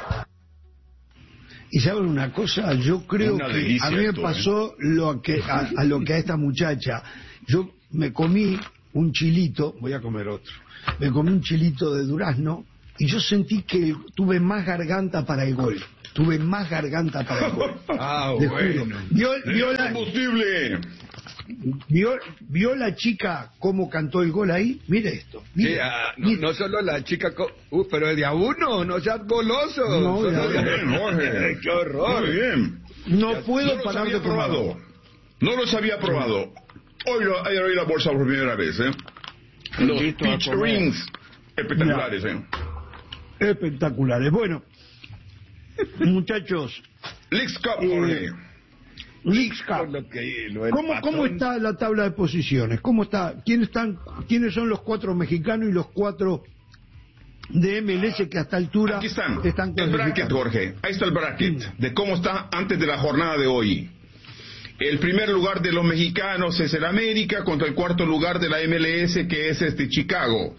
Y saben una cosa, yo creo Una que delicia a mí me esto, pasó lo que a, a lo que a esta muchacha. Yo me comí un chilito, voy a comer otro, me comí un chilito de durazno y yo sentí que tuve más garganta para el gol. Tuve más garganta para el gol. Ah, Te bueno. juro. ¿Vio, vio, la, combustible. vio, ¿Vio la chica cómo cantó el gol ahí? Mire esto. Mire, Sí, ah, no, no solo la chica, co- uh, pero de a uno, no seas goloso. No, Solo ya, de a Bien, uno. Jorge. Qué horror. Muy bien. no puedo No los parar había de comer. probado. No los había probado. Hoy lo, ayer oí la bolsa por primera vez, ¿eh? Los Invito a peach comer. rings espectaculares, ¿eh? Espectaculares. Bueno, muchachos, Leagues Cup, Eh, Jorge. Leagues Cup. Por lo que lo del ¿Cómo, patrón. ¿Cómo está la tabla de posiciones? ¿Cómo está? ¿Quiénes están? ¿Quiénes son los cuatro mexicanos y los cuatro de M L S que hasta altura Aquí están. están El bracket, clasificados? Jorge. Ahí está el bracket de cómo está antes de la jornada de hoy. El primer lugar de los mexicanos es el América contra el cuarto lugar de la M L S, que es este Chicago.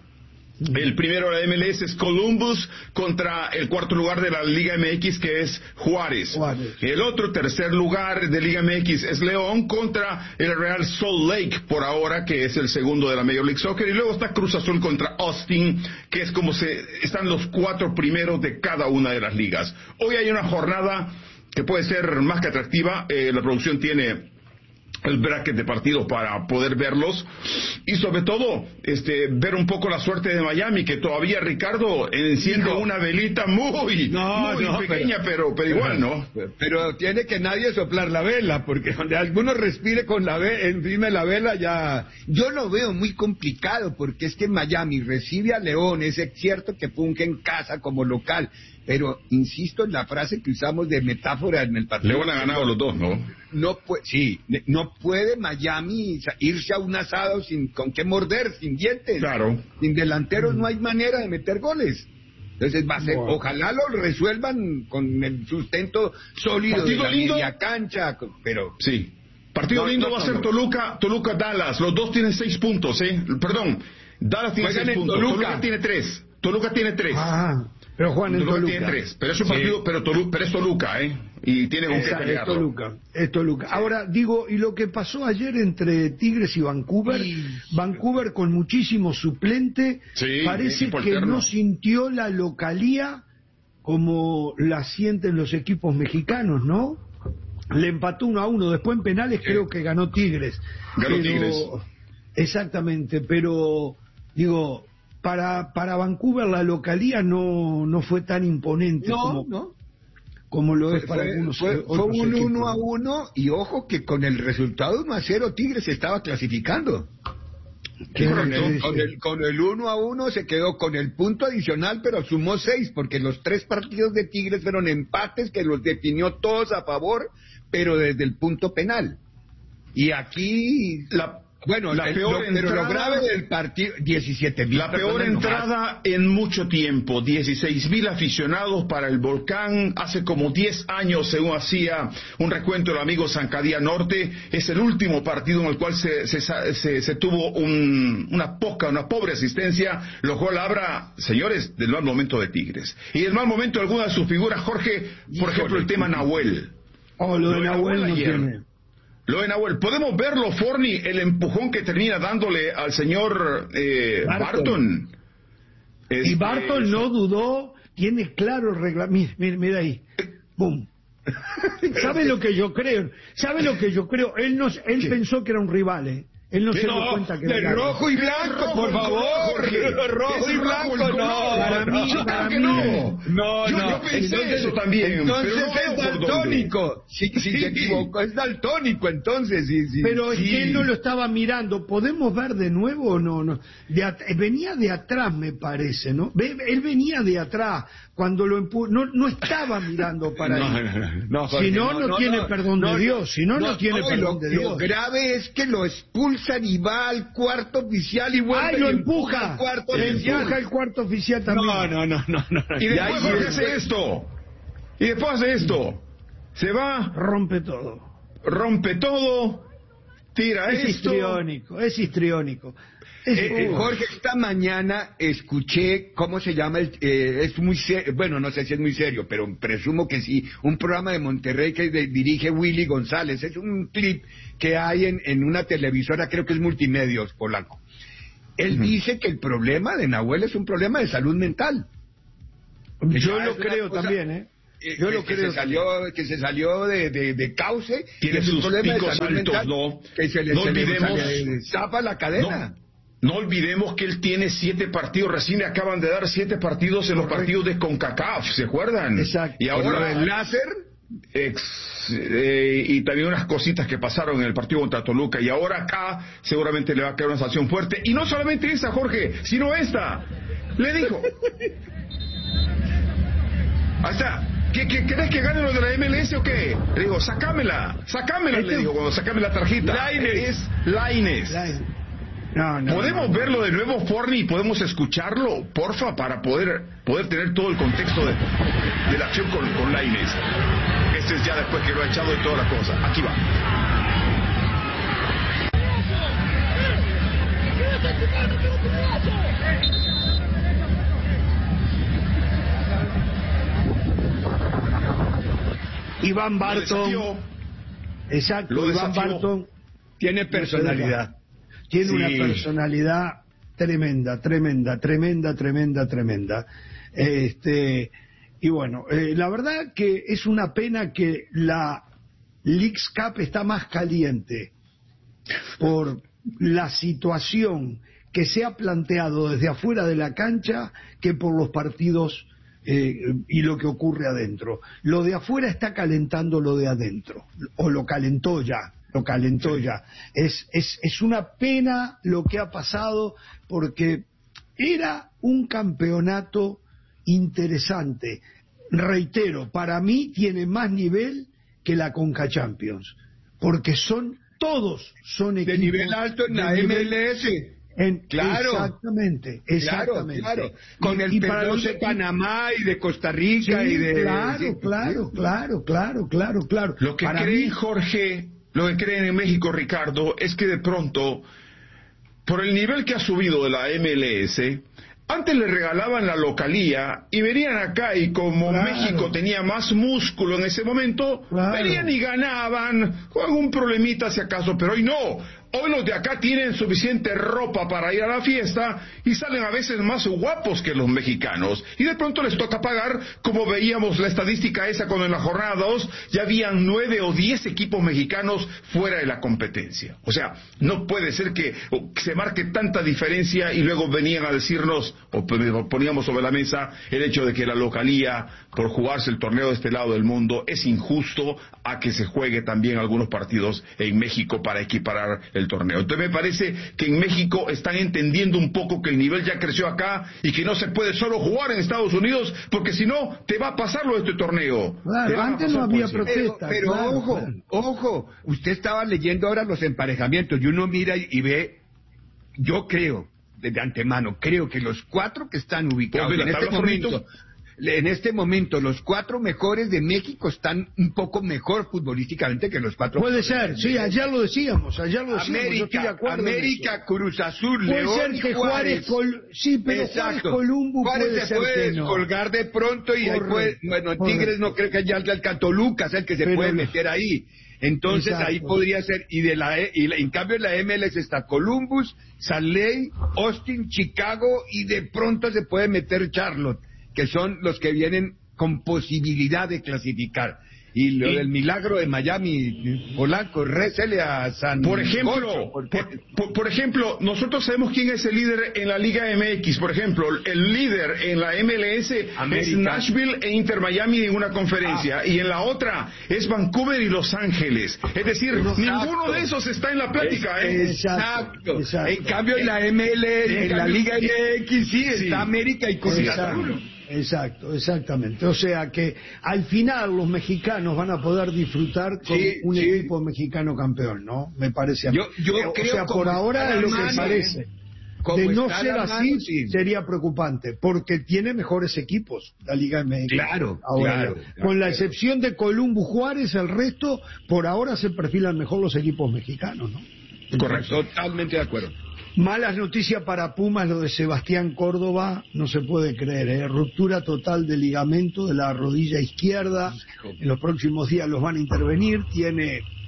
El primero de la M L S es Columbus contra el cuarto lugar de la Liga M X, que es Juárez. Juárez. El otro tercer lugar de Liga M X es León contra el Real Salt Lake por ahora, que es el segundo de la Major League Soccer. Y luego está Cruz Azul contra Austin, que es como se están los cuatro primeros de cada una de las ligas. Hoy hay una jornada que puede ser más que atractiva. Eh, la producción tiene el bracket de partidos para poder verlos y sobre todo este ver un poco la suerte de Miami, que todavía Ricardo enciende Hijo. una velita muy, No, muy no, pequeña, pero, pero, pero igual, ¿no? Pero, pero tiene que nadie soplar la vela, porque donde alguno respire con la vela, encima de la vela ya... Yo lo veo muy complicado, porque es que Miami recibe a León, es cierto que funge en casa como local, pero insisto en la frase que usamos de metáfora en el partido. León ha ganado los dos, ¿no? No puede, sí, no puede Miami irse a un asado sin con qué morder, sin dientes. Claro. Sin delanteros no hay manera de meter goles. Entonces va a ser, Bueno. ojalá lo resuelvan con el sustento sólido de Partido la lindo. media cancha, pero Sí. Partido No, lindo no, va a no, ser no. Toluca, Toluca Dallas. Los dos tienen seis puntos, ¿eh? Perdón, Dallas tiene Juegan seis en puntos. Toluca. Toluca tiene tres. Toluca tiene tres. Ah, pero Juan en Toluca, Toluca. tiene tres. Pero es un Sí. partido, pero, Tolu- pero es Toluca, ¿eh? Y tiene con qué Exacto, es pelearlo. Toluca, es Toluca. Ahora digo, y lo que pasó ayer entre Tigres y Vancouver, Vancouver con muchísimo suplente, Sí, parece equipo que alterno. no sintió la localía como la sienten los equipos mexicanos, ¿no? Le empató uno a uno, después en penales creo que ganó Tigres. Ganó Pero- Tigres. Exactamente, pero digo, para para Vancouver la localía no no fue tan imponente no, como, no. como lo es Fue, para fue- algunos fue- otros fue un equipos. uno a uno y ojo que con el resultado uno a cero Tigres se estaba clasificando. Qué con, correcto, el, sí, con, sí. el, con el uno a uno se quedó con el punto adicional, pero sumó seis, porque los tres partidos de Tigres fueron empates que los definió todos a favor, pero desde el punto penal. Y aquí, La, bueno, la el- peor lo, pero lo entrada- grave del partido, diecisiete mil La peor entrada en mucho tiempo, dieciséis mil aficionados para el Volcán. Hace como diez años, según hacía un recuento el amigo Zancadía Norte, es el último partido en el cual se, se, se, se tuvo un, una poca, una pobre asistencia, lo cual habla, señores, del mal momento de Tigres. Y el mal momento de alguna de sus figuras, Jorge, por Híjole. ejemplo, el tema Nahuel. Oh, lo de Lo de Nahuel Nahuel no ayer. tiene. Lo de Nahuel, ¿podemos verlo, Forni, el empujón que termina dándole al señor eh, Barton. Barton? Y Este, Barton no dudó, tiene claro el reglamento. Mira, mira ahí. ¡Bum! ¿Sabe lo que yo creo? ¿Sabe lo que yo creo? Él no, él pensó que era un rival, ¿eh? Él no se dio No, cuenta que de era rojo y blanco, por favor. Jorge. Rojo Es y rojo blanco, el no. color. Para mí, Yo para creo que mí. no. No, Yo- no. yo pensé eso también, Entonces pero no veo es por dónde. daltónico. Si, si Sí. se equivocó, es daltónico, entonces. Sí, sí. Pero es Sí. que él no lo estaba mirando. ¿Podemos ver de nuevo o no? no. De at- venía de atrás, me parece, ¿no? Ve- Él venía de atrás cuando lo empu... no, no estaba mirando para No, ahí. no, no, no, Si Jorge, no, no tiene perdón de Dios. Si no, no tiene y perdón lo, de lo Dios. grave es que lo expulsan y va al cuarto oficial y vuelve ¡Ay, lo y empuja! al cuarto Le oficial. empuja el cuarto oficial también. No, no, no, no, no. Y Ya, después y Jorge después- hace esto. Y después hace esto. Se va, Rompe todo. rompe todo, tira Es esto. histriónico, es histriónico. Es- Eh, eh, oh. Jorge, esta mañana escuché, ¿cómo se llama? El, eh, es muy serio, bueno, no sé si es muy serio, pero presumo que sí, un programa de Monterrey que de- dirige Willy González. Es un clip que hay en, en una televisora, creo que es Multimedios, Polanco. él uh-huh. dice que el problema de Nahuel es un problema de salud mental. Yo lo creo cosa, también, ¿eh? Yo que, lo que creo. Se salió, que se salió de, de, de cauce. Tiene sus picos altos, mental, ¿no? Que se le, no se olvidemos. Le zapa la cadena. No, no olvidemos que él tiene siete partidos. Recién le acaban de dar siete partidos en Correcto. Los partidos de CONCACAF, ¿se acuerdan? Exacto. Y ahora el láser. Ex, eh, y también unas cositas que pasaron en el partido contra Toluca. Y ahora acá seguramente le va a caer una sanción fuerte. Y no solamente esa, Jorge, sino esta. Le dijo. Hasta. ¿Qué, qué, ¿Querés que gane lo de la M L S o qué? Le digo, sacámela, sacámela, este... le digo, cuando sacame la tarjeta. Lainez. Es Lainez. No, no, ¿Podemos no, verlo no. de nuevo, Forni, y podemos escucharlo, porfa, para poder poder tener todo el contexto de, de la acción con, con Lainez? Este es ya después que lo ha echado y toda la cosa. Aquí va. Iván Barton, exacto, Lo Iván Barton tiene personalidad, tiene sí. una personalidad tremenda, tremenda, tremenda, tremenda, tremenda. Este, y bueno, eh, la verdad que es una pena que la Leagues Cup está más caliente por la situación que se ha planteado desde afuera de la cancha que por los partidos Eh, y lo que ocurre adentro. Lo de afuera está calentando lo de adentro, o lo calentó ya, lo calentó sí. ya. Es, es, es una pena lo que ha pasado, porque era un campeonato interesante. Reitero, para mí tiene más nivel que la Conca Champions, porque son todos son equipos de nivel alto en la M L S. En, claro, exactamente, exactamente. Claro, claro. Con y, el y perdón de Panamá y de Costa Rica sí, y de claro, sí, claro, sí. claro, claro, claro, claro. Lo que Para creen, mí... Jorge, lo que creen en México, Ricardo, es que de pronto, por el nivel que ha subido de la M L S, antes le regalaban la localía y venían acá, y como claro. México tenía más músculo en ese momento, claro. venían y ganaban, con algún problemita si acaso, pero hoy no. Hoy los de acá tienen suficiente ropa para ir a la fiesta y salen a veces más guapos que los mexicanos. Y de pronto les toca pagar, como veíamos la estadística esa cuando en la jornada dos ya habían nueve o diez equipos mexicanos fuera de la competencia. O sea, no puede ser que se marque tanta diferencia y luego venían a decirnos, o poníamos sobre la mesa, el hecho de que la localía, por jugarse el torneo de este lado del mundo, es injusto a que se juegue también algunos partidos en México para equiparar el torneo. Entonces me parece que en México están entendiendo un poco que el nivel ya creció acá y que no se puede solo jugar en Estados Unidos, porque si no te va a pasar lo de este torneo. Claro, antes no había protesta. Pero, pero claro, ojo, claro. ojo, usted estaba leyendo ahora los emparejamientos y uno mira y, y ve, yo creo, de antemano, creo que los cuatro que están ubicados en este momento... En este momento, los cuatro mejores de México están un poco mejor futbolísticamente que los cuatro. Puede ser, sí, ayer lo decíamos, ayer lo decíamos. América, yo estoy de acuerdo América, Cruz Azul, puede León ser que y Juárez. Juárez Col... Sí, pero exacto. Juárez Columbo Juárez puede se ser puede que no. descolgar de pronto y Correcto, después, bueno, correcto. Tigres no creo que ya el Catoluca es el que se pero puede no. meter ahí. Entonces exacto. ahí podría ser, y de la, y la, en cambio en la M L S está Columbus, Salt Lake, Austin, Chicago, y de pronto se puede meter Charlotte, que son los que vienen con posibilidad de clasificar. Y lo y, del milagro de Miami, Polanco, récele a San Por ejemplo, Gocho, porque... por, por, por ejemplo, nosotros sabemos quién es el líder en la Liga M X. Por ejemplo, el líder en la M L S América. Es Nashville e Inter Miami en una conferencia, ah. y en la otra es Vancouver y Los Ángeles. Es decir, exacto. ninguno de esos está en la plática. Es, ¿eh? exacto. exacto. En cambio, en la M L S, en, en la Liga M X, sí, sí, está América y Cruz Azul. Exacto, exactamente. O sea que al final los mexicanos van a poder disfrutar con sí, un sí. equipo mexicano campeón, ¿no? Me parece a mí. Yo, yo o creo sea, por ahora es lo que parece. De no ser así, mano, sí. sería preocupante, porque tiene mejores equipos la Liga M X. Claro, ahora, claro, con claro. la excepción de Columbus Juárez, el resto, por ahora se perfilan mejor los equipos mexicanos, ¿no? Correcto, totalmente de acuerdo. Malas noticias para Pumas, lo de Sebastián Córdoba, no se puede creer, ¿eh? Ruptura total del ligamento de la rodilla izquierda, en los próximos días los van a intervenir, tiene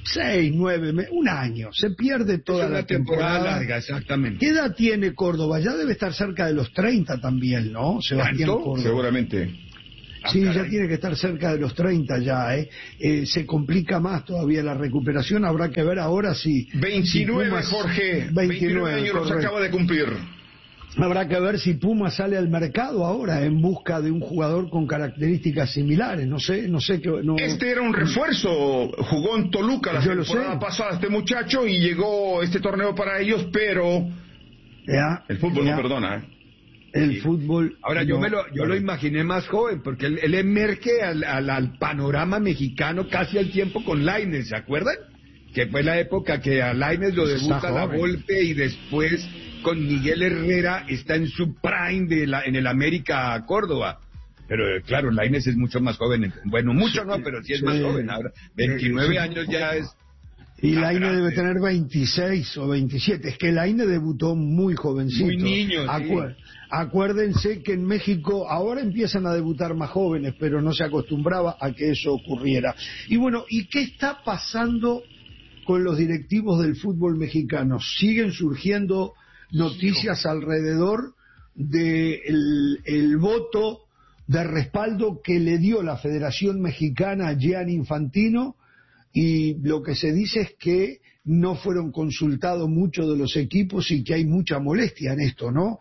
seis, nueve, un año. Se pierde toda es una la temporada. temporada larga, exactamente. ¿Qué edad tiene Córdoba? Ya debe estar cerca de los treinta también, ¿no? Sebastián ¿Tanto? Córdoba. Seguramente. Sí, ah, ya tiene que estar cerca de los treinta ya, ¿eh? ¿eh? Se complica más todavía la recuperación, habrá que ver ahora si... veintinueve, si Pumas, Jorge, veintinueve años los acaba de cumplir. Habrá que ver si Puma sale al mercado ahora en busca de un jugador con características similares, no sé, no sé qué... No... Este era un refuerzo, jugó en Toluca la Yo temporada pasada este muchacho y llegó este torneo para ellos, pero... Ya, el fútbol ya. no perdona, ¿eh? El fútbol... Ahora, no, yo me lo yo no. lo imaginé más joven, porque él, él emerge al, al, al panorama mexicano casi al tiempo con Lainez, ¿se acuerdan? Que fue la época que a Lainez lo debuta la Volpe y después con Miguel Herrera está en su prime de la, en el América Córdoba. Pero claro, Lainez es mucho más joven, bueno, mucho no, pero sí es sí. más joven ahora. veintinueve sí. años ya es... Y Lainez debe tener veintiséis o veintisiete. Es que Lainez debutó muy jovencito. Muy niño, Acu- sí. Acuérdense que en México ahora empiezan a debutar más jóvenes, pero no se acostumbraba a que eso ocurriera. Y bueno, ¿y qué está pasando con los directivos del fútbol mexicano? ¿Siguen surgiendo noticias alrededor del el voto de respaldo que le dio la Federación Mexicana a Gianni Infantino? Y lo que se dice es que no fueron consultados muchos de los equipos y que hay mucha molestia en esto, ¿no?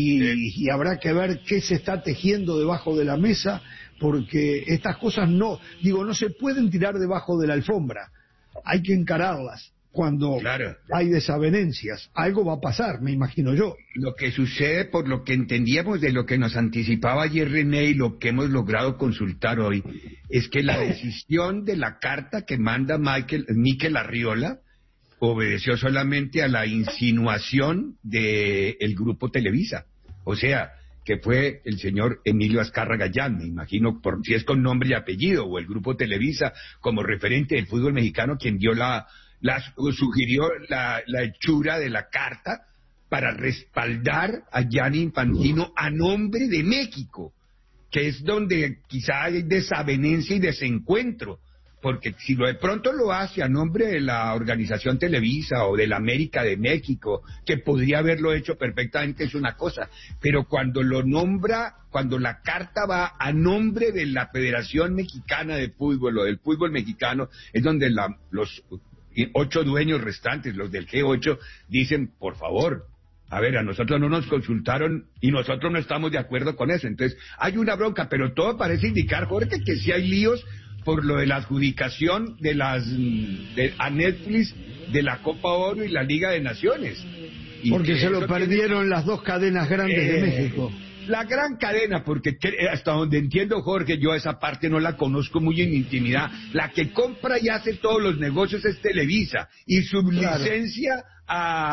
Y, y habrá que ver qué se está tejiendo debajo de la mesa, porque estas cosas no, digo, no se pueden tirar debajo de la alfombra, hay que encararlas. Cuando claro. hay desavenencias, algo va a pasar, me imagino yo. Lo que sucede, por lo que entendíamos de lo que nos anticipaba ayer René y lo que hemos logrado consultar hoy, es que la decisión de la carta que manda Michael, Mikel Arriola obedeció solamente a la insinuación del grupo Televisa. O sea, que fue el señor Emilio Azcárraga Gallán, me imagino, por si es con nombre y apellido, o el grupo Televisa como referente del fútbol mexicano, quien dio la... La, sugirió la, la hechura de la carta para respaldar a Gianni Infantino a nombre de México, que es donde quizá hay desavenencia y desencuentro, porque si lo de pronto lo hace a nombre de la organización Televisa o de la América de México, que podría haberlo hecho perfectamente, es una cosa, pero cuando lo nombra, cuando la carta va a nombre de la Federación Mexicana de Fútbol o del fútbol mexicano, es donde la, los y ocho dueños restantes, los del G ocho, dicen, por favor, a ver, a nosotros no nos consultaron y nosotros no estamos de acuerdo con eso. Entonces, hay una bronca, pero todo parece indicar, Jorge, que sí hay líos por lo de la adjudicación de las de, a Netflix de la Copa Oro y la Liga de Naciones. Y porque se lo perdieron tiene... las dos cadenas grandes eh... de México. La gran cadena, porque hasta donde entiendo, Jorge, yo esa parte no la conozco muy en intimidad. La que compra y hace todos los negocios es Televisa y sublicencia claro.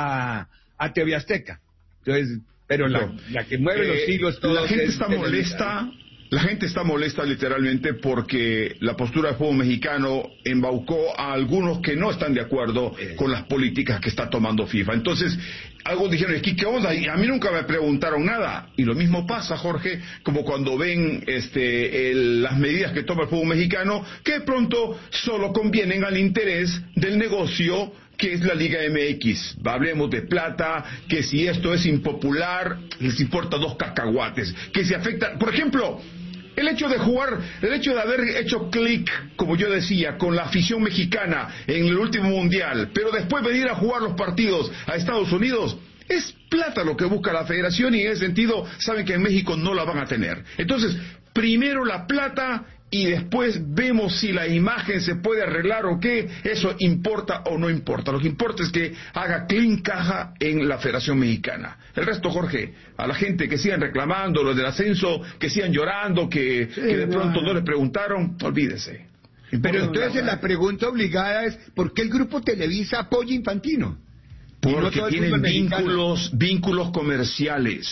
a, a T V Azteca. Entonces, pero la, la que mueve eh, los hilos todos. La gente es está Televisa. molesta. La gente está molesta literalmente porque la postura del fútbol mexicano embaucó a algunos que no están de acuerdo con las políticas que está tomando FIFA. Entonces, algo dijeron, es que qué onda, y a mí nunca me preguntaron nada. Y lo mismo pasa, Jorge, como cuando ven este, el, las medidas que toma el fútbol mexicano, que de pronto solo convienen al interés del negocio que es la Liga M X. Hablemos de plata, que si esto es impopular, les importa dos cacahuates, que si afecta, por ejemplo, el hecho de jugar, el hecho de haber hecho clic, como yo decía, con la afición mexicana en el último mundial, pero después venir a jugar los partidos a Estados Unidos, es plata lo que busca la federación y en ese sentido saben que en México no la van a tener. Entonces, primero la plata y después vemos si la imagen se puede arreglar o qué, eso importa o no importa. Lo que importa es que haga clean caja en la Federación Mexicana. El resto, Jorge, a la gente que sigan reclamando, los del ascenso, que sigan llorando, que, sí, que de pronto no, no les preguntaron, olvídese. Pero entonces la pregunta obligada es, ¿por qué el grupo Televisa apoya a Infantino? Porque no tienen vínculos, vínculos comerciales.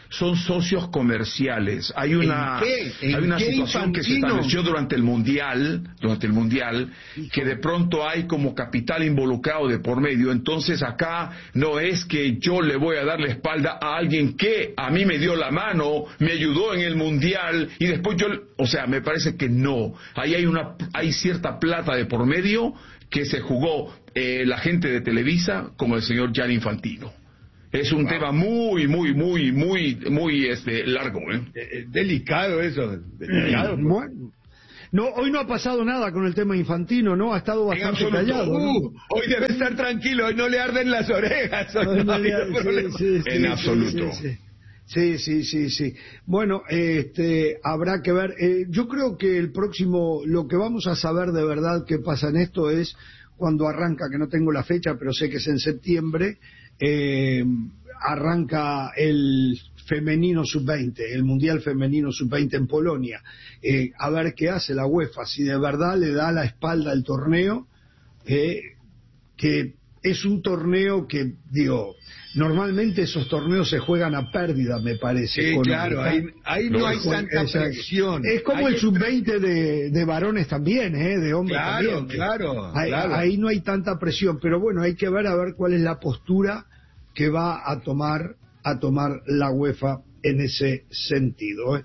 son socios comerciales. Hay una, hay una situación que se estableció durante el Mundial, durante el Mundial, que de pronto hay como capital involucrado de por medio. Entonces acá no es que yo le voy a dar la espalda a alguien que a mí me dio la mano, me ayudó en el Mundial y después yo, o sea, me parece que no. Ahí hay una, hay cierta plata de por medio que se jugó eh, la gente de Televisa con el señor Gianni Infantino. Es un wow. tema muy, muy, muy, muy, muy este, largo, ¿eh? Eh, delicado eso, delicado. Bueno. No, hoy no ha pasado nada con el tema Infantino, ¿no? Ha estado bastante callado. Uh, ¿no? Hoy debe estar tranquilo, hoy no le arden las orejas. Hoy no le arden, sí, sí, en sí, absoluto. Sí, sí. Sí, sí, sí, sí. Bueno, este, habrá que ver. Eh, yo creo que el próximo, lo que vamos a saber de verdad que pasa en esto es cuando arranca, que no tengo la fecha, pero sé que es en septiembre, eh, arranca el femenino sub veinte, el Mundial femenino sub veinte en Polonia. Eh, a ver qué hace la UEFA, si de verdad le da la espalda al torneo, eh, que es un torneo que, digo, normalmente esos torneos se juegan a pérdida, me parece. Sí, claro, ahí, ahí no, no hay tanta presión. Es como hay el sub veinte de, de varones también, ¿eh? De hombres claro, también. Claro, ahí, claro. Ahí no hay tanta presión, pero bueno, hay que ver a ver cuál es la postura que va a tomar a tomar la UEFA en ese sentido. ¿eh?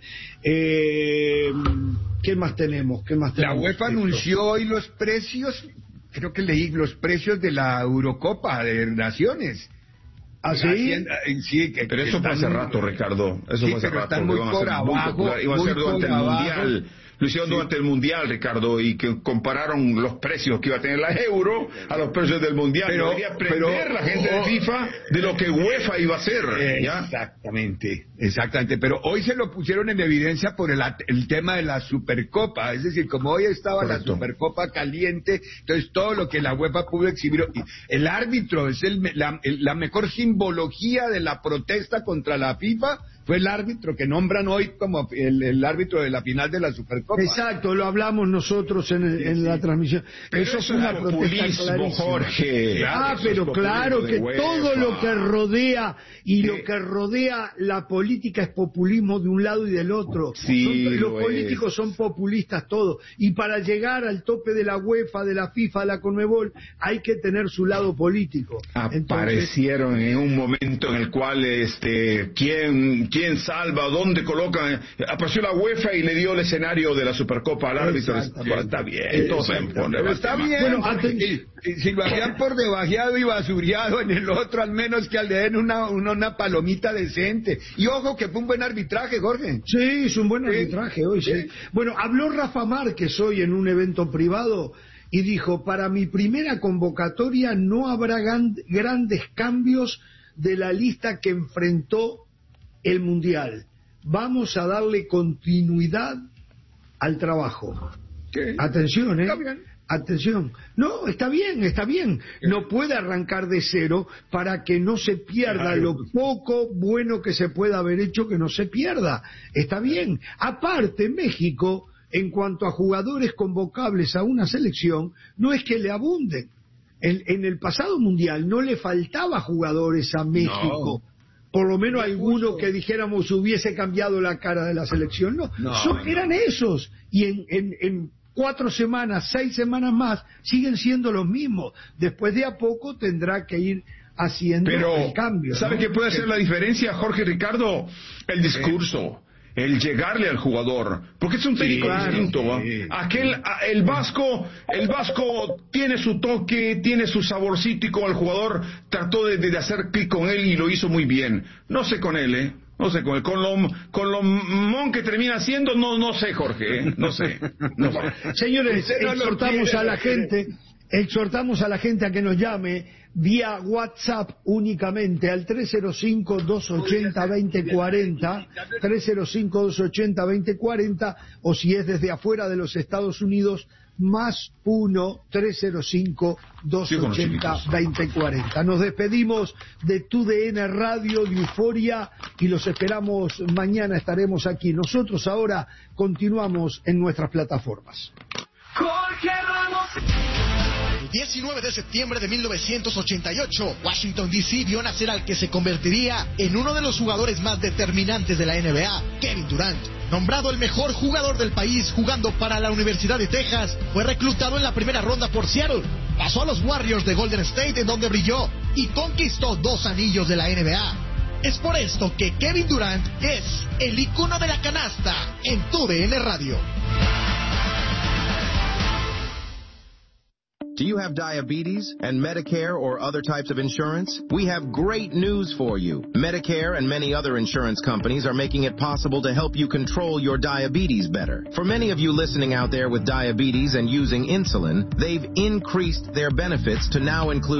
Eh, ¿Qué más tenemos? ¿Qué más tenemos? La UEFA anunció hoy los precios, creo que leí los precios de la Eurocopa de Naciones. ¿Ah, sí? Hacienda, sí que, pero eso fue hace rato, Ricardo. Eso sí, fue hace rato. Están muy por abajo. Iba a ser durante el Mundial. Lo hicieron sí. durante el Mundial, Ricardo, y que compararon los precios que iba a tener la Euro a los precios del Mundial. Pero, Debería aprender pero, la gente de FIFA de lo que UEFA iba a hacer. ¿ya? Exactamente, exactamente. Pero hoy se lo pusieron en evidencia por el, el tema de la Supercopa. Es decir, como hoy estaba Correcto. la Supercopa caliente, entonces todo lo que la UEFA pudo exhibir. El árbitro es el, la, la mejor simbología de la protesta contra la FIFA. Fue el árbitro que nombran hoy como el, el árbitro de la final de la Supercopa. Exacto, lo hablamos nosotros en, el, sí, en sí. la transmisión. Pero eso es una protesta clarísima. Jorge. Claro, ah, pero claro que UEFA. todo lo que rodea y sí. lo que rodea la política es populismo de un lado y del otro. Sí, son, los lo políticos es. son populistas todos. Y para llegar al tope de la UEFA, de la FIFA, de la Conmebol, hay que tener su lado político. Aparecieron Entonces, en un momento en el cual, este, ¿quién quién salva, dónde colocan? Apareció la UEFA y le dio el escenario de la Supercopa al árbitro. Bueno, está bien, todos se pone. Pero está bien, bueno, antes, y, y, si lo habían por debajeado y basuriado en el otro, al menos que le den una, una, una palomita decente. Y ojo que fue un buen arbitraje, Jorge. Sí, es un buen arbitraje hoy, sí. sí. Bueno, habló Rafa Márquez hoy en un evento privado y dijo, para mi primera convocatoria no habrá gran, grandes cambios de la lista que enfrentó el Mundial. Vamos a darle continuidad al trabajo. ¿Qué? Atención, ¿eh? Atención. No, está bien, está bien. No puede arrancar de cero para que no se pierda lo poco bueno que se pueda haber hecho, que no se pierda. Está bien. Aparte, México, en cuanto a jugadores convocables a una selección, no es que le abunden. En, en el pasado Mundial no le faltaba jugadores a México. No. Por lo menos alguno que dijéramos hubiese cambiado la cara de la selección. No, no, Son, no. eran esos. Y en, en, en cuatro semanas, seis semanas más, siguen siendo los mismos. Después de a poco tendrá que ir haciendo Pero, el cambio. ¿sabe ¿no? qué puede hacer la diferencia, Jorge Ricardo? El discurso. El llegarle al jugador, porque es un técnico sí, claro, distinto. Sí, Aquel, el vasco, el vasco tiene su toque, tiene su saborcito y como el jugador trató de, de hacer clic con él y lo hizo muy bien. No sé con él, eh. No sé con él, con lo, con lo mon que termina haciendo, no, no sé, Jorge, ¿eh? no sé. No sé. Señores, exhortamos a la gente, exhortamos a la gente a que nos llame vía WhatsApp únicamente al tres cero cinco, dos ochenta, veinte cuarenta, tres cero cinco, dos ochenta, veinte cuarenta, o si es desde afuera de los Estados Unidos, más uno, tres cero cinco, dos ochenta, veinte cuarenta. Nos despedimos de Tu D N Radio, de Euforia, y los esperamos mañana, estaremos aquí. Nosotros ahora continuamos en nuestras plataformas. Jorge Ramos. diecinueve de septiembre de mil novecientos ochenta y ocho, Washington D C vio nacer al que se convertiría en uno de los jugadores más determinantes de la N B A, Kevin Durant. Nombrado el mejor jugador del país jugando para la Universidad de Texas, fue reclutado en la primera ronda por Seattle. Pasó a los Warriors de Golden State, en donde brilló y conquistó dos anillos de la N B A. Es por esto que Kevin Durant es el icono de la canasta en T U D N Radio. Do you have diabetes and Medicare or other types of insurance? We have great news for you. Medicare and many other insurance companies are making it possible to help you control your diabetes better. For many of you listening out there with diabetes and using insulin, they've increased their benefits to now include